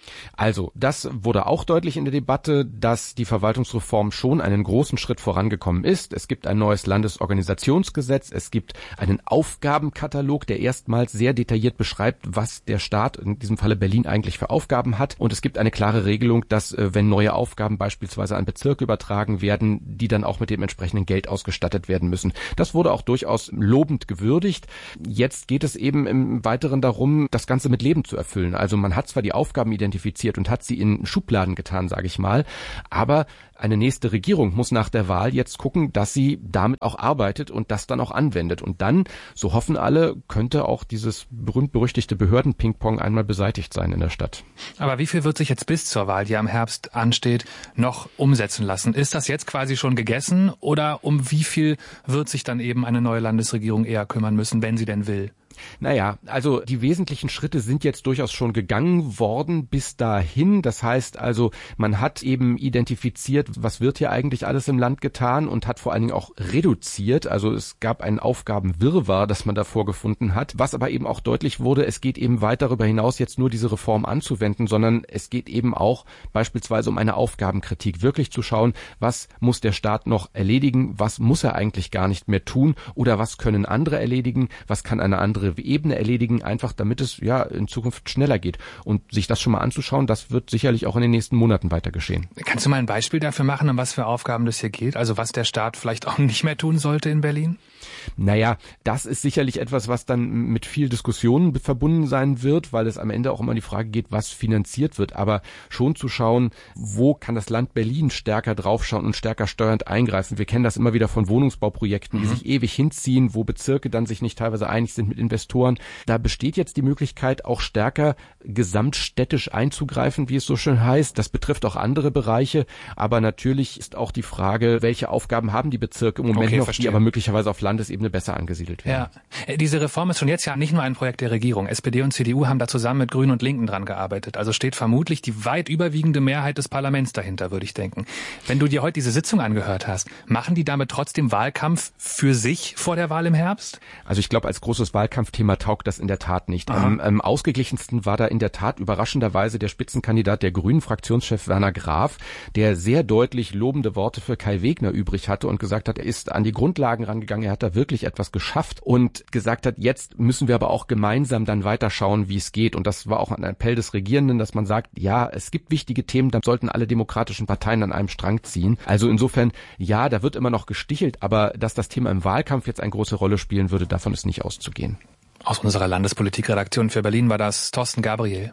Also, das wurde auch deutlich in der Debatte, dass die Verwaltungsreform schon einen großen Schritt vorangekommen ist. Es gibt ein neues Landesorganisationsgesetz, es gibt einen Aufgabenkatalog, der erstmals sehr detailliert beschreibt, was der Staat, in diesem Falle Berlin, eigentlich für Aufgaben hat. Und es gibt eine klare Regelung, dass, wenn neue Aufgaben beispielsweise an Bezirke übertragen werden, die dann auch mit dem entsprechenden Geld ausgestattet werden müssen. Das wurde auch durchaus lobend gewürdigt. Jetzt geht es eben im Weiteren darum, das Ganze mit Leben zu erfüllen. Also man hat zwar die Aufgaben identifiziert, und hat sie in Schubladen getan, sage ich mal. Aber eine nächste Regierung muss nach der Wahl jetzt gucken, dass sie damit auch arbeitet und das dann auch anwendet. Und dann, so hoffen alle, könnte auch dieses berühmt-berüchtigte Behörden-Ping-Pong einmal beseitigt sein in der Stadt. Aber wie viel wird sich jetzt bis zur Wahl, die am Herbst ansteht, noch umsetzen lassen? Ist das jetzt quasi schon gegessen oder um wie viel wird sich dann eben eine neue Landesregierung eher kümmern müssen, wenn sie denn will? Naja, also die wesentlichen Schritte sind jetzt durchaus schon gegangen worden bis dahin. Das heißt also, man hat eben identifiziert, was wird hier eigentlich alles im Land getan und hat vor allen Dingen auch reduziert. Also es gab einen Aufgabenwirrwarr, das man da vorgefunden hat. Was aber eben auch deutlich wurde, es geht eben weit darüber hinaus, jetzt nur diese Reform anzuwenden, sondern es geht eben auch beispielsweise um eine Aufgabenkritik. Wirklich zu schauen, was muss der Staat noch erledigen, was muss er eigentlich gar nicht mehr tun oder was können andere erledigen, was kann eine andere Ebene erledigen, einfach damit es ja in Zukunft schneller geht. Und sich das schon mal anzuschauen, das wird sicherlich auch in den nächsten Monaten weiter geschehen. Kannst du mal ein Beispiel dafür machen, um was für Aufgaben das hier geht? Also was der Staat vielleicht auch nicht mehr tun sollte in Berlin? Naja, das ist sicherlich etwas, was dann mit viel Diskussionen verbunden sein wird, weil es am Ende auch immer die Frage geht, was finanziert wird. Aber schon zu schauen, wo kann das Land Berlin stärker draufschauen und stärker steuernd eingreifen. Wir kennen das immer wieder von Wohnungsbauprojekten, die mhm. sich ewig hinziehen, wo Bezirke dann sich nicht teilweise einig sind mit Investoren. Da besteht jetzt die Möglichkeit, auch stärker gesamtstädtisch einzugreifen, wie es so schön heißt. Das betrifft auch andere Bereiche. Aber natürlich ist auch die Frage, welche Aufgaben haben die Bezirke im Moment okay, noch, verstehe. die aber möglicherweise auf Landesebene besser angesiedelt werden. Ja, diese Reform ist schon jetzt ja nicht nur ein Projekt der Regierung. S P D und C D U haben da zusammen mit Grünen und Linken dran gearbeitet. Also steht vermutlich die weit überwiegende Mehrheit des Parlaments dahinter, würde ich denken. Wenn du dir heute diese Sitzung angehört hast, machen die damit trotzdem Wahlkampf für sich vor der Wahl im Herbst? Also ich glaube, als großes Wahlkampfthema taugt das in der Tat nicht. Am ähm, ausgeglichensten war da in der Tat überraschenderweise der Spitzenkandidat der Grünen, Fraktionschef Werner Graf, der sehr deutlich lobende Worte für Kai Wegner übrig hatte und gesagt hat, er ist an die Grundlagen rangegangen, er hat da wirklich etwas geschafft und gesagt hat, jetzt müssen wir aber auch gemeinsam dann weiterschauen, wie es geht. Und das war auch ein Appell des Regierenden, dass man sagt, ja, es gibt wichtige Themen, da sollten alle demokratischen Parteien an einem Strang ziehen. Also insofern, ja, da wird immer noch gestichelt, aber dass das Thema im Wahlkampf jetzt eine große Rolle spielen würde, davon ist nicht auszugehen. Aus unserer Landespolitikredaktion für Berlin war das Thorsten Gabriel.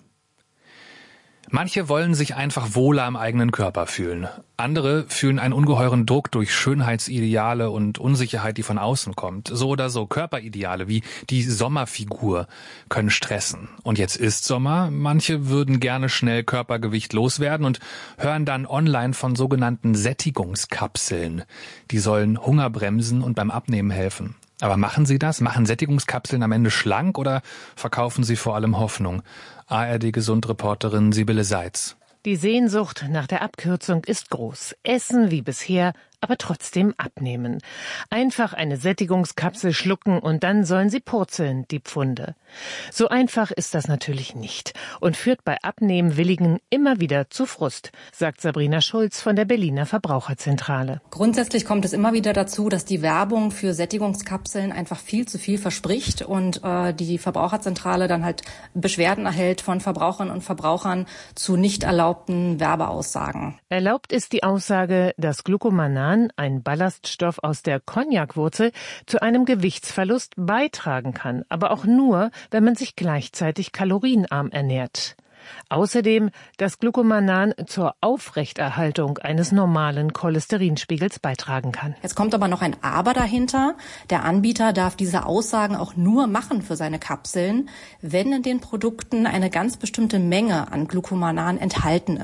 Manche wollen sich einfach wohler am eigenen Körper fühlen. Andere fühlen einen ungeheuren Druck durch Schönheitsideale und Unsicherheit, die von außen kommt. So oder so Körperideale wie die Sommerfigur können stressen. Und jetzt ist Sommer. Manche würden gerne schnell Körpergewicht loswerden und hören dann online von sogenannten Sättigungskapseln. Die sollen Hunger bremsen und beim Abnehmen helfen. Aber machen sie das? Machen Sättigungskapseln am Ende schlank oder verkaufen sie vor allem Hoffnung? A R D-Gesundreporterin Sibylle Seitz. Die Sehnsucht nach der Abkürzung ist groß. Essen wie bisher, aber trotzdem abnehmen. Einfach eine Sättigungskapsel schlucken und dann sollen sie purzeln, die Pfunde. So einfach ist das natürlich nicht und führt bei Abnehmwilligen immer wieder zu Frust, sagt Sabrina Schulz von der Berliner Verbraucherzentrale. Grundsätzlich kommt es immer wieder dazu, dass die Werbung für Sättigungskapseln einfach viel zu viel verspricht und äh, die Verbraucherzentrale dann halt Beschwerden erhält von Verbraucherinnen und Verbrauchern zu nicht erlaubten Werbeaussagen. Erlaubt ist die Aussage, dass Glucomannan, ein Ballaststoff aus der Cognac-Wurzel, zu einem Gewichtsverlust beitragen kann, aber auch nur, wenn man sich gleichzeitig kalorienarm ernährt. Außerdem, dass Glucomannan zur Aufrechterhaltung eines normalen Cholesterinspiegels beitragen kann. Jetzt kommt aber noch ein Aber dahinter. Der Anbieter darf diese Aussagen auch nur machen für seine Kapseln, wenn in den Produkten eine ganz bestimmte Menge an Glucomannan enthalten ist.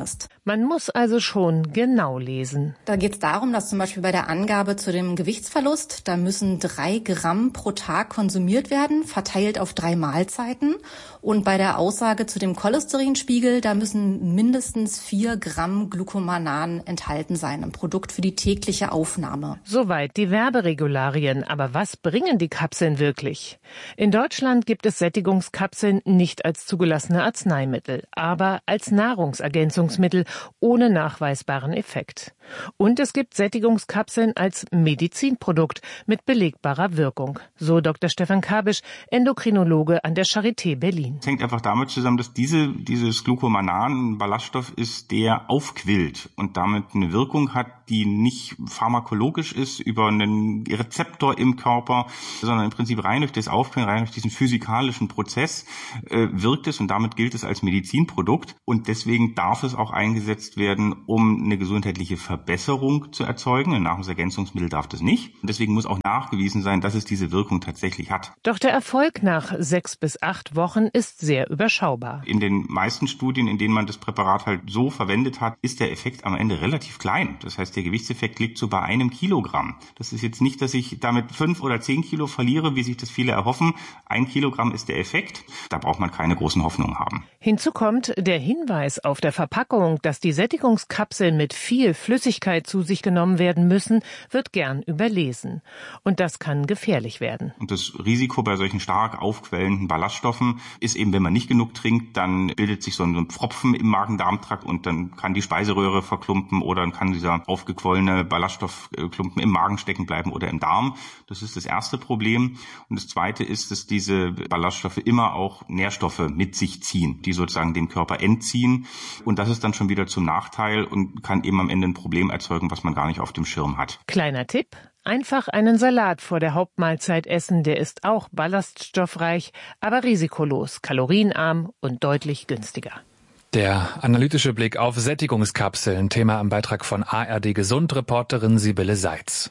Man muss also schon genau lesen. Da geht es darum, dass zum Beispiel bei der Angabe zu dem Gewichtsverlust, da müssen drei Gramm pro Tag konsumiert werden, verteilt auf drei Mahlzeiten. Und bei der Aussage zu dem Cholesterinspiegel, da müssen mindestens vier Gramm Glucomanan enthalten sein, ein Produkt für die tägliche Aufnahme. Soweit die Werberegularien. Aber was bringen die Kapseln wirklich? In Deutschland gibt es Sättigungskapseln nicht als zugelassene Arzneimittel, aber als Nahrungsergänzungsmittel ohne nachweisbaren Effekt. Und es gibt Sättigungskapseln als Medizinprodukt mit belegbarer Wirkung. So Doktor Stefan Kabisch, Endokrinologe an der Charité Berlin. Es hängt einfach damit zusammen, dass diese, dieses Glucomanan ein Ballaststoff ist, der aufquillt und damit eine Wirkung hat, die nicht pharmakologisch ist über einen Rezeptor im Körper, sondern im Prinzip rein durch das Aufquillen, rein durch diesen physikalischen Prozess äh, wirkt es und damit gilt es als Medizinprodukt und deswegen darf es auch eingesetzt werden, um eine gesundheitliche Verbesserung zu erzeugen. Ein Nahrungsergänzungsmittel darf das nicht. Und deswegen muss auch nachgewiesen sein, dass es diese Wirkung tatsächlich hat. Doch der Erfolg nach sechs bis acht Wochen ist sehr überschaubar. In den meisten Studien, in denen man das Präparat halt so verwendet hat, ist der Effekt am Ende relativ klein. Das heißt, der Gewichtseffekt liegt so bei einem Kilogramm. Das ist jetzt nicht, dass ich damit fünf oder zehn Kilo verliere, wie sich das viele erhoffen. Ein Kilogramm ist der Effekt. Da braucht man keine großen Hoffnungen haben. Hinzu kommt der Hinweis auf der Verpackung, dass die Sättigungskapseln mit viel Flüssigkeit zu sich genommen werden müssen, wird gern überlesen. Und das kann gefährlich werden. Und das Risiko bei solchen stark aufquellenden Ballaststoffen ist eben, wenn man nicht genug trinkt, dann bildet sich so ein Pfropfen im Magen-Darm-Trakt und dann kann die Speiseröhre verklumpen oder dann kann dieser aufgequollene Ballaststoffklumpen im Magen stecken bleiben oder im Darm. Das ist das erste Problem. Und das zweite ist, dass diese Ballaststoffe immer auch Nährstoffe mit sich ziehen, die sozusagen den Körper entziehen. Und das ist dann schon wieder zum Nachteil und kann eben am Ende ein Problem erzeugen, was man gar nicht auf dem Schirm hat. Kleiner Tipp: Einfach einen Salat vor der Hauptmahlzeit essen, der ist auch ballaststoffreich, aber risikolos, kalorienarm und deutlich günstiger. Der analytische Blick auf Sättigungskapseln, Thema im Beitrag von A R D Gesund, Reporterin Sibylle Seitz.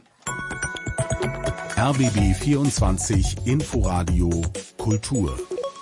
R B B vierundzwanzig Inforadio Kultur.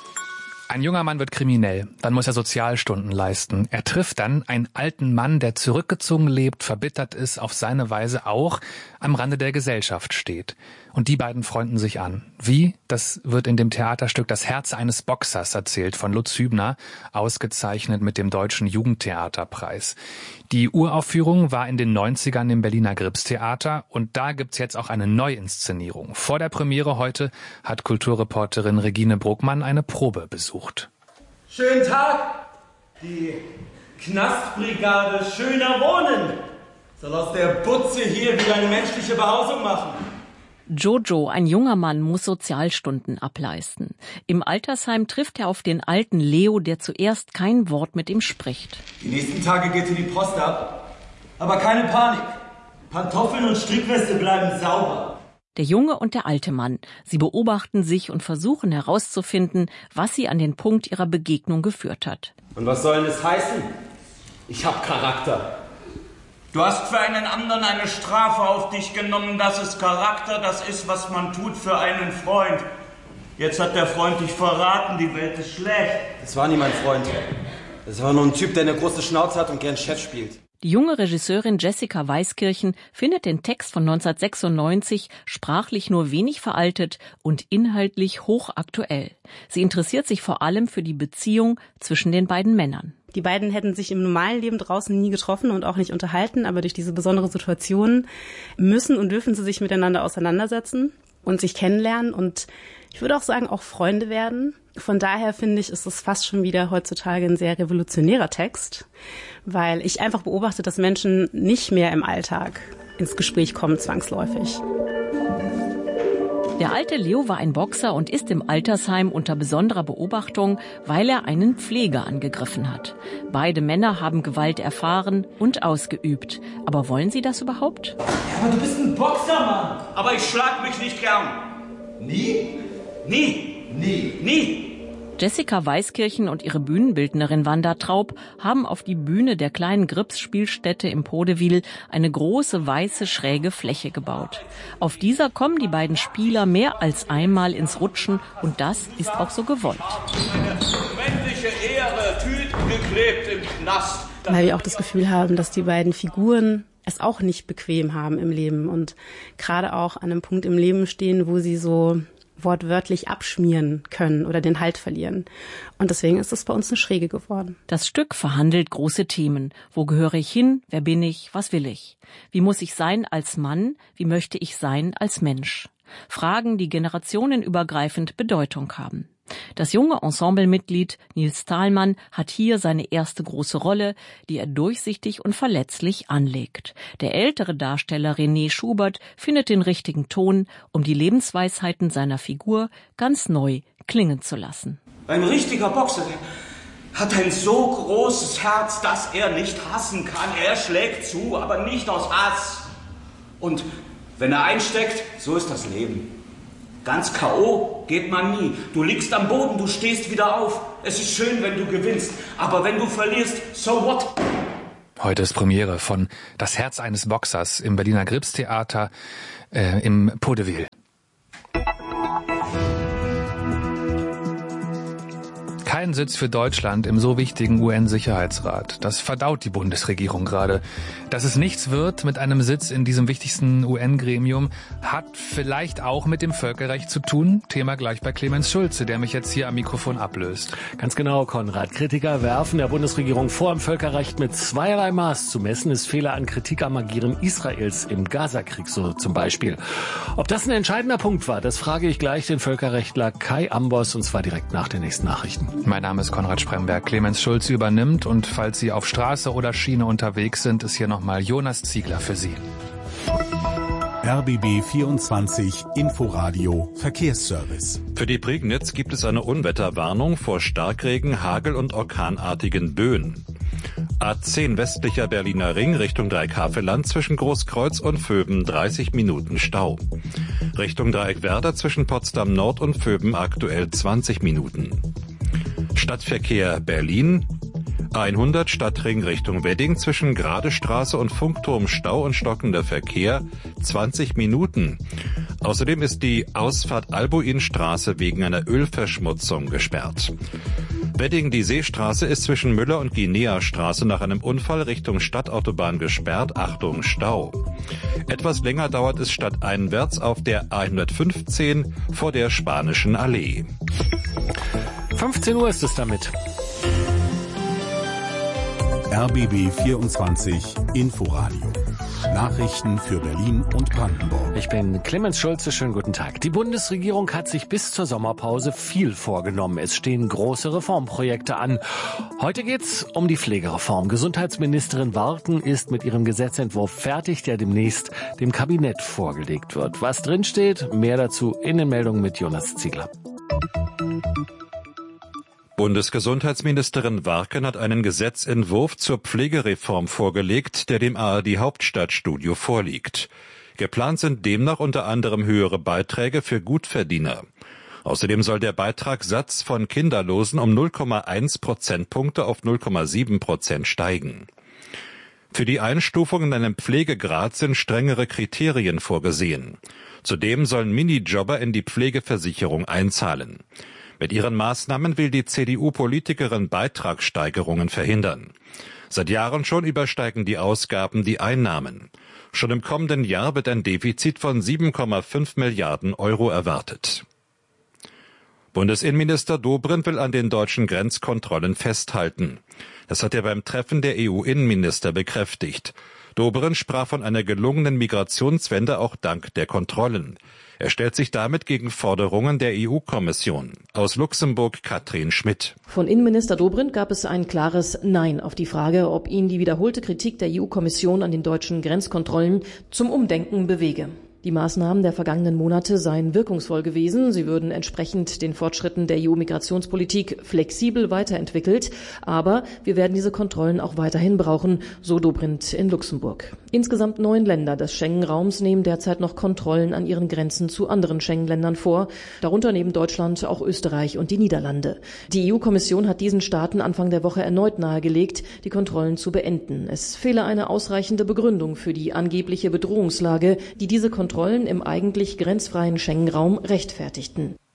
Ein junger Mann wird kriminell, dann muss er Sozialstunden leisten. Er trifft dann einen alten Mann, der zurückgezogen lebt, verbittert ist, auf seine Weise auch am Rande der Gesellschaft steht. Und die beiden freunden sich an. Wie? Das wird in dem Theaterstück Das Herz eines Boxers erzählt von Lutz Hübner, ausgezeichnet mit dem Deutschen Jugendtheaterpreis. Die Uraufführung war in den neunzigern im Berliner Gripstheater und da gibt's jetzt auch eine Neuinszenierung. Vor der Premiere heute hat Kulturreporterin Regine Bruckmann eine Probe besucht. Schönen Tag! Die Knastbrigade Schöner Wohnen soll aus der Butze hier wieder eine menschliche Behausung machen. Jojo, ein junger Mann, muss Sozialstunden ableisten. Im Altersheim trifft er auf den alten Leo, der zuerst kein Wort mit ihm spricht. Die nächsten Tage geht hier die Post ab. Aber keine Panik. Pantoffeln und Strickweste bleiben sauber. Der Junge und der alte Mann. Sie beobachten sich und versuchen herauszufinden, was sie an den Punkt ihrer Begegnung geführt hat. Und was soll das heißen? Ich hab Charakter. Du hast für einen anderen eine Strafe auf dich genommen, das ist Charakter, das ist, was man tut für einen Freund. Jetzt hat der Freund dich verraten, die Welt ist schlecht. Das war nie mein Freund. Das war nur ein Typ, der eine große Schnauze hat und gern Chef spielt. Die junge Regisseurin Jessica Weiskirchen findet den Text von neunzehnhundertsechsundneunzig sprachlich nur wenig veraltet und inhaltlich hochaktuell. Sie interessiert sich vor allem für die Beziehung zwischen den beiden Männern. Die beiden hätten sich im normalen Leben draußen nie getroffen und auch nicht unterhalten, aber durch diese besondere Situation müssen und dürfen sie sich miteinander auseinandersetzen und sich kennenlernen und ich würde auch sagen, auch Freunde werden. Von daher finde ich, ist es fast schon wieder heutzutage ein sehr revolutionärer Text, weil ich einfach beobachte, dass Menschen nicht mehr im Alltag ins Gespräch kommen, zwangsläufig. Der alte Leo war ein Boxer und ist im Altersheim unter besonderer Beobachtung, weil er einen Pfleger angegriffen hat. Beide Männer haben Gewalt erfahren und ausgeübt. Aber wollen sie das überhaupt? Ja, aber du bist ein Boxer, Mann. Aber ich schlag mich nicht gern. Nie? Nie. Nie. Nie. Jessica Weiskirchen und ihre Bühnenbildnerin Wanda Traub haben auf die Bühne der kleinen Grips-Spielstätte im Podewil eine große weiße schräge Fläche gebaut. Auf dieser kommen die beiden Spieler mehr als einmal ins Rutschen und das ist auch so gewollt. Meine männliche Ehre, Tüten geklebt im Knast. weil wir auch das Gefühl haben, dass die beiden Figuren es auch nicht bequem haben im Leben und gerade auch an einem Punkt im Leben stehen, wo sie so wortwörtlich abschmieren können oder den Halt verlieren. Und deswegen ist es bei uns eine Schräge geworden. Das Stück verhandelt große Themen. Wo gehöre ich hin? Wer bin ich? Was will ich? Wie muss ich sein als Mann? Wie möchte ich sein als Mensch? Fragen, die generationenübergreifend Bedeutung haben. Das junge Ensemblemitglied Nils Thalmann hat hier seine erste große Rolle, die er durchsichtig und verletzlich anlegt. Der ältere Darsteller René Schubert findet den richtigen Ton, um die Lebensweisheiten seiner Figur ganz neu klingen zu lassen. Ein richtiger Boxer, der hat ein so großes Herz, dass er nicht hassen kann. Er schlägt zu, aber nicht aus Hass. Und wenn er einsteckt, so ist das Leben. Ganz K O geht man nie. Du liegst am Boden, du stehst wieder auf. Es ist schön, wenn du gewinnst, aber wenn du verlierst, so what? Heute ist Premiere von Das Herz eines Boxers im Berliner Gripstheater äh, im Podevil. Kein Sitz für Deutschland im so wichtigen U N-Sicherheitsrat. Das verdaut die Bundesregierung gerade. Dass es nichts wird mit einem Sitz in diesem wichtigsten U N-Gremium, hat vielleicht auch mit dem Völkerrecht zu tun. Thema gleich bei Clemens Schulze, der mich jetzt hier am Mikrofon ablöst. Ganz genau, Konrad. Kritiker werfen der Bundesregierung vor, im Völkerrecht mit zweierlei Maß zu messen. Ist Fehler an Kritik am Agieren Israels im Gazakrieg so zum Beispiel. Ob das ein entscheidender Punkt war, das frage ich gleich den Völkerrechtler Kai Ambos, und zwar direkt nach den nächsten Nachrichten. Mein Name ist Konrad Spremberg. Clemens Schulze übernimmt, und falls Sie auf Straße oder Schiene unterwegs sind, ist hier nochmal Jonas Ziegler für Sie. R B B vierundzwanzig Inforadio Verkehrsservice. Für die Prignitz gibt es eine Unwetterwarnung vor Starkregen, Hagel und orkanartigen Böen. A zehn westlicher Berliner Ring Richtung Dreieck-Havelland zwischen Großkreuz und Vöben dreißig Minuten Stau. Richtung Dreieck-Werder zwischen Potsdam Nord und Vöben aktuell zwanzig Minuten. Stadtverkehr Berlin. A hundert Stadtring Richtung Wedding zwischen Gradestraße und Funkturm Stau und stockender Verkehr zwanzig Minuten. Außerdem ist die Ausfahrt Albuinstraße wegen einer Ölverschmutzung gesperrt. Wedding, die Seestraße, ist zwischen Müller und Guinea-Straße nach einem Unfall Richtung Stadtautobahn gesperrt. Achtung, Stau. Etwas länger dauert es stadteinwärts auf der A hundertfünfzehn vor der Spanischen Allee. fünfzehn Uhr ist es damit. R B B vierundzwanzig Inforadio. Nachrichten für Berlin und Brandenburg. Ich bin Clemens Schulze, schönen guten Tag. Die Bundesregierung hat sich bis zur Sommerpause viel vorgenommen. Es stehen große Reformprojekte an. Heute geht's um die Pflegereform. Gesundheitsministerin Warken ist mit ihrem Gesetzentwurf fertig, der demnächst dem Kabinett vorgelegt wird. Was drinsteht, mehr dazu in den Meldungen mit Jonas Ziegler. Bundesgesundheitsministerin Warken hat einen Gesetzentwurf zur Pflegereform vorgelegt, der dem A R D Hauptstadtstudio vorliegt. Geplant sind demnach unter anderem höhere Beiträge für Gutverdiener. Außerdem soll der Beitragssatz von Kinderlosen um null Komma eins Prozentpunkte auf null Komma sieben Prozent steigen. Für die Einstufung in einen Pflegegrad sind strengere Kriterien vorgesehen. Zudem sollen Minijobber in die Pflegeversicherung einzahlen. Mit ihren Maßnahmen will die C D U-Politikerin Beitragssteigerungen verhindern. Seit Jahren schon übersteigen die Ausgaben die Einnahmen. Schon im kommenden Jahr wird ein Defizit von sieben Komma fünf Milliarden Euro erwartet. Bundesinnenminister Dobrindt will an den deutschen Grenzkontrollen festhalten. Das hat er beim Treffen der E U-Innenminister bekräftigt. Dobrindt sprach von einer gelungenen Migrationswende auch dank der Kontrollen. Er stellt sich damit gegen Forderungen der E U-Kommission. Aus Luxemburg Katrin Schmidt. Von Innenminister Dobrindt gab es ein klares Nein auf die Frage, ob ihn die wiederholte Kritik der E U-Kommission an den deutschen Grenzkontrollen zum Umdenken bewege. Die Maßnahmen der vergangenen Monate seien wirkungsvoll gewesen. Sie würden entsprechend den Fortschritten der E U-Migrationspolitik flexibel weiterentwickelt. Aber wir werden diese Kontrollen auch weiterhin brauchen, so Dobrindt in Luxemburg. Insgesamt neun Länder des Schengen-Raums nehmen derzeit noch Kontrollen an ihren Grenzen zu anderen Schengen-Ländern vor. Darunter neben Deutschland auch Österreich und die Niederlande. Die E U-Kommission hat diesen Staaten Anfang der Woche erneut nahegelegt, die Kontrollen zu beenden. Es fehle eine ausreichende Begründung für die angebliche Bedrohungslage, die diese Kontrollen Kontrollen im eigentlich grenzfreien Schengen-Raum rechtfertigten.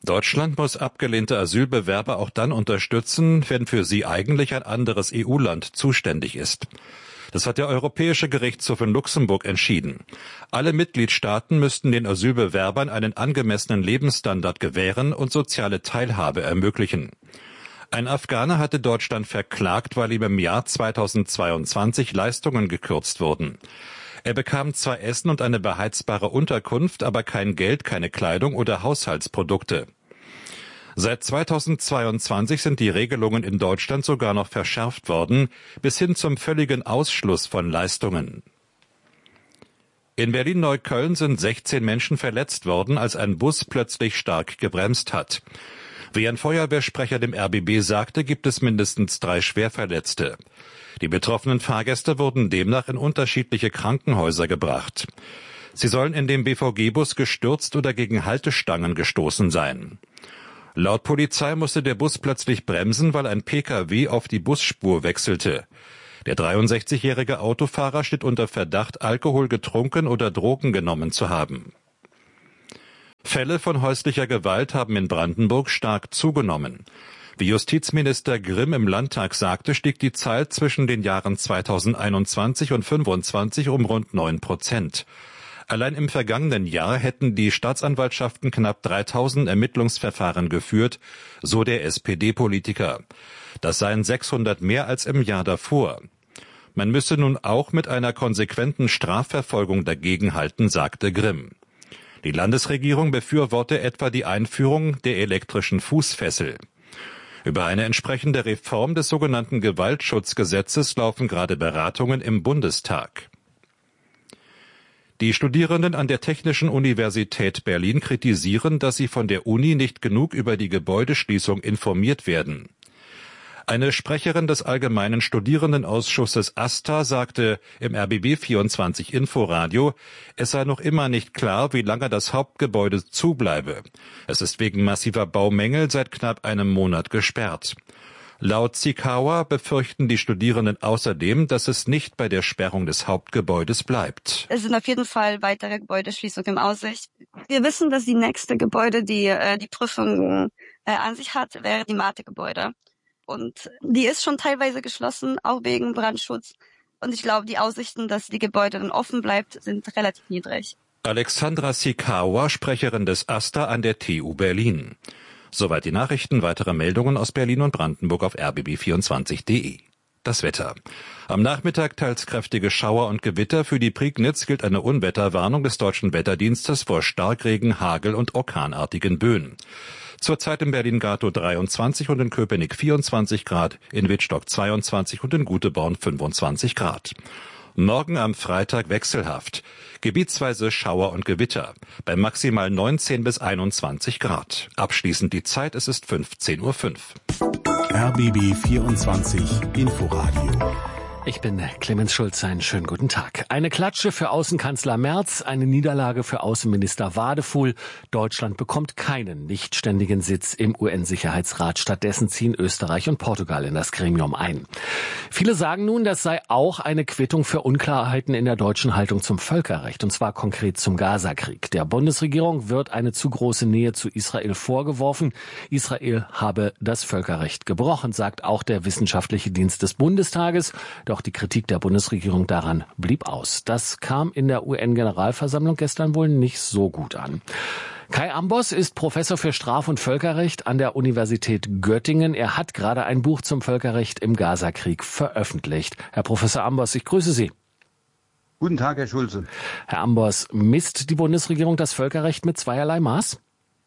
Deutschland muss abgelehnte Asylbewerber auch dann unterstützen, wenn für sie eigentlich ein anderes E U-Land zuständig ist. Das hat der Europäische Gerichtshof in Luxemburg entschieden. Alle Mitgliedstaaten müssten den Asylbewerbern einen angemessenen Lebensstandard gewähren und soziale Teilhabe ermöglichen. Ein Afghaner hatte Deutschland verklagt, weil ihm im Jahr zweitausendzweiundzwanzig Leistungen gekürzt wurden. Er bekam zwar Essen und eine beheizbare Unterkunft, aber kein Geld, keine Kleidung oder Haushaltsprodukte. Seit zweitausendzweiundzwanzig sind die Regelungen in Deutschland sogar noch verschärft worden, bis hin zum völligen Ausschluss von Leistungen. In Berlin-Neukölln sind sechzehn Menschen verletzt worden, als ein Bus plötzlich stark gebremst hat. Wie ein Feuerwehrsprecher dem R B B sagte, gibt es mindestens drei Schwerverletzte. Die betroffenen Fahrgäste wurden demnach in unterschiedliche Krankenhäuser gebracht. Sie sollen in dem B V G-Bus gestürzt oder gegen Haltestangen gestoßen sein. Laut Polizei musste der Bus plötzlich bremsen, weil ein P K W auf die Busspur wechselte. Der dreiundsechzigjährige Autofahrer steht unter Verdacht, Alkohol getrunken oder Drogen genommen zu haben. Fälle von häuslicher Gewalt haben in Brandenburg stark zugenommen. Wie Justizminister Grimm im Landtag sagte, stieg die Zahl zwischen den Jahren zweitausendeinundzwanzig und fünfundzwanzig um rund neun Prozent. Allein im vergangenen Jahr hätten die Staatsanwaltschaften knapp dreitausend Ermittlungsverfahren geführt, so der S P D-Politiker. Das seien sechshundert mehr als im Jahr davor. Man müsse nun auch mit einer konsequenten Strafverfolgung dagegenhalten, sagte Grimm. Die Landesregierung befürworte etwa die Einführung der elektrischen Fußfessel. Über eine entsprechende Reform des sogenannten Gewaltschutzgesetzes laufen gerade Beratungen im Bundestag. Die Studierenden an der Technischen Universität Berlin kritisieren, dass sie von der Uni nicht genug über die Gebäudeschließung informiert werden. Eine Sprecherin des Allgemeinen Studierendenausschusses AStA sagte im R B B vierundzwanzig Inforadio, es sei noch immer nicht klar, wie lange das Hauptgebäude zubleibe. Es ist wegen massiver Baumängel seit knapp einem Monat gesperrt. Laut Zikawa befürchten die Studierenden außerdem, dass es nicht bei der Sperrung des Hauptgebäudes bleibt. Es sind auf jeden Fall weitere Gebäudeschließungen in Aussicht. Wir wissen, dass die nächste Gebäude, die äh, die Prüfung äh, an sich hat, wäre die Mate-Gebäude. Und die ist schon teilweise geschlossen, auch wegen Brandschutz. Und ich glaube, die Aussichten, dass die Gebäude dann offen bleibt, sind relativ niedrig. Alexandra Sikawa, Sprecherin des AStA an der T U Berlin. Soweit die Nachrichten, weitere Meldungen aus Berlin und Brandenburg auf r b b vierundzwanzig punkt de. Das Wetter. Am Nachmittag teils kräftige Schauer und Gewitter. Für die Prignitz gilt eine Unwetterwarnung des Deutschen Wetterdienstes vor Starkregen, Hagel und orkanartigen Böen. Zurzeit in Berlin-Gatow dreiundzwanzig und in Köpenick vierundzwanzig Grad, in Wittstock zweiundzwanzig und in Guteborn fünfundzwanzig Grad. Morgen am Freitag wechselhaft. Gebietsweise Schauer und Gewitter. Bei maximal neunzehn bis einundzwanzig Grad. Abschließend die Zeit, es ist fünfzehn Uhr fünf. R B B vierundzwanzig Inforadio. Ich bin Clemens Schulz, einen schönen guten Tag. Eine Klatsche für Außenkanzler Merz, eine Niederlage für Außenminister Wadefuhl. Deutschland bekommt keinen nichtständigen Sitz im U N-Sicherheitsrat. Stattdessen ziehen Österreich und Portugal in das Gremium ein. Viele sagen nun, das sei auch eine Quittung für Unklarheiten in der deutschen Haltung zum Völkerrecht, und zwar konkret zum Gaza-Krieg. Der Bundesregierung wird eine zu große Nähe zu Israel vorgeworfen. Israel habe das Völkerrecht gebrochen, sagt auch der Wissenschaftliche Dienst des Bundestages. Doch die Kritik der Bundesregierung daran blieb aus. Das kam in der U N-Generalversammlung gestern wohl nicht so gut an. Kai Ambos ist Professor für Straf- und Völkerrecht an der Universität Göttingen. Er hat gerade ein Buch zum Völkerrecht im Gazakrieg veröffentlicht. Herr Professor Ambos, ich grüße Sie. Guten Tag, Herr Schulze. Herr Ambos, misst die Bundesregierung das Völkerrecht mit zweierlei Maß?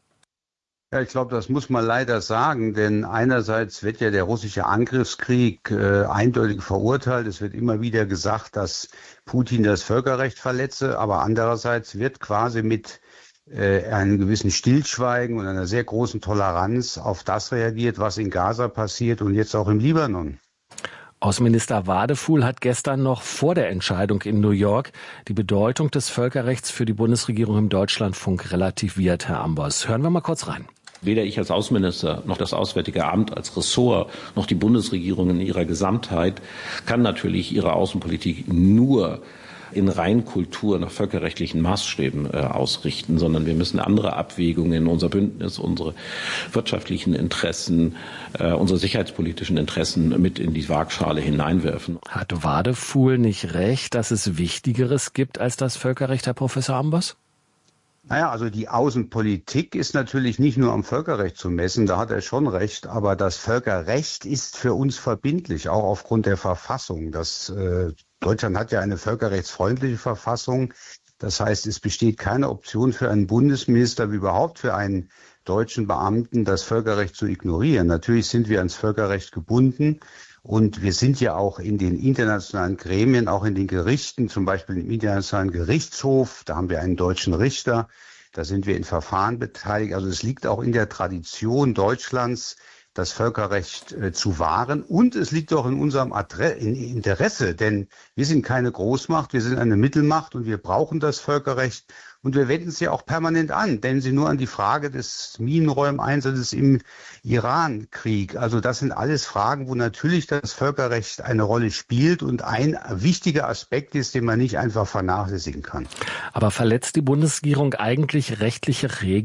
Ja, ich glaube, das muss man leider sagen, denn einerseits wird ja der russische Angriffskrieg äh, eindeutig verurteilt. Es wird immer wieder gesagt, dass Putin das Völkerrecht verletze, aber andererseits wird quasi mit äh, einem gewissen Stillschweigen und einer sehr großen Toleranz auf das reagiert, was in Gaza passiert und jetzt auch im Libanon. Außenminister Wadefuhl hat gestern noch vor der Entscheidung in New York die Bedeutung des Völkerrechts für die Bundesregierung im Deutschlandfunk relativiert, Herr Ambos. Hören wir mal kurz rein. Weder ich als Außenminister noch das Auswärtige Amt als Ressort noch die Bundesregierung in ihrer Gesamtheit kann natürlich ihre Außenpolitik nur in Reinkultur nach völkerrechtlichen Maßstäben äh, ausrichten, sondern wir müssen andere Abwägungen, unser Bündnis, unsere wirtschaftlichen Interessen, äh, unsere sicherheitspolitischen Interessen mit in die Waagschale hineinwerfen. Hat Wadefuhl nicht recht, dass es Wichtigeres gibt als das Völkerrecht, Herr Professor Ambos? Naja, also die Außenpolitik ist natürlich nicht nur am Völkerrecht zu messen, da hat er schon recht, aber das Völkerrecht ist für uns verbindlich, auch aufgrund der Verfassung. Das, äh, Deutschland hat ja eine völkerrechtsfreundliche Verfassung, das heißt, es besteht keine Option für einen Bundesminister wie überhaupt für einen deutschen Beamten, das Völkerrecht zu ignorieren. Natürlich sind wir ans Völkerrecht gebunden. Und wir sind ja auch in den internationalen Gremien, auch in den Gerichten, zum Beispiel im Internationalen Gerichtshof, da haben wir einen deutschen Richter, da sind wir in Verfahren beteiligt. Also es liegt auch in der Tradition Deutschlands, das Völkerrecht äh, zu wahren. Und es liegt auch in unserem Adre- in Interesse, denn wir sind keine Großmacht, wir sind eine Mittelmacht und wir brauchen das Völkerrecht. Und wir wenden es ja auch permanent an. Denken Sie nur an die Frage des Minenräumeinsatzes im Iran-Krieg. Also das sind alles Fragen, wo natürlich das Völkerrecht eine Rolle spielt und ein wichtiger Aspekt ist, den man nicht einfach vernachlässigen kann. Aber verletzt die Bundesregierung eigentlich rechtliche Regeln?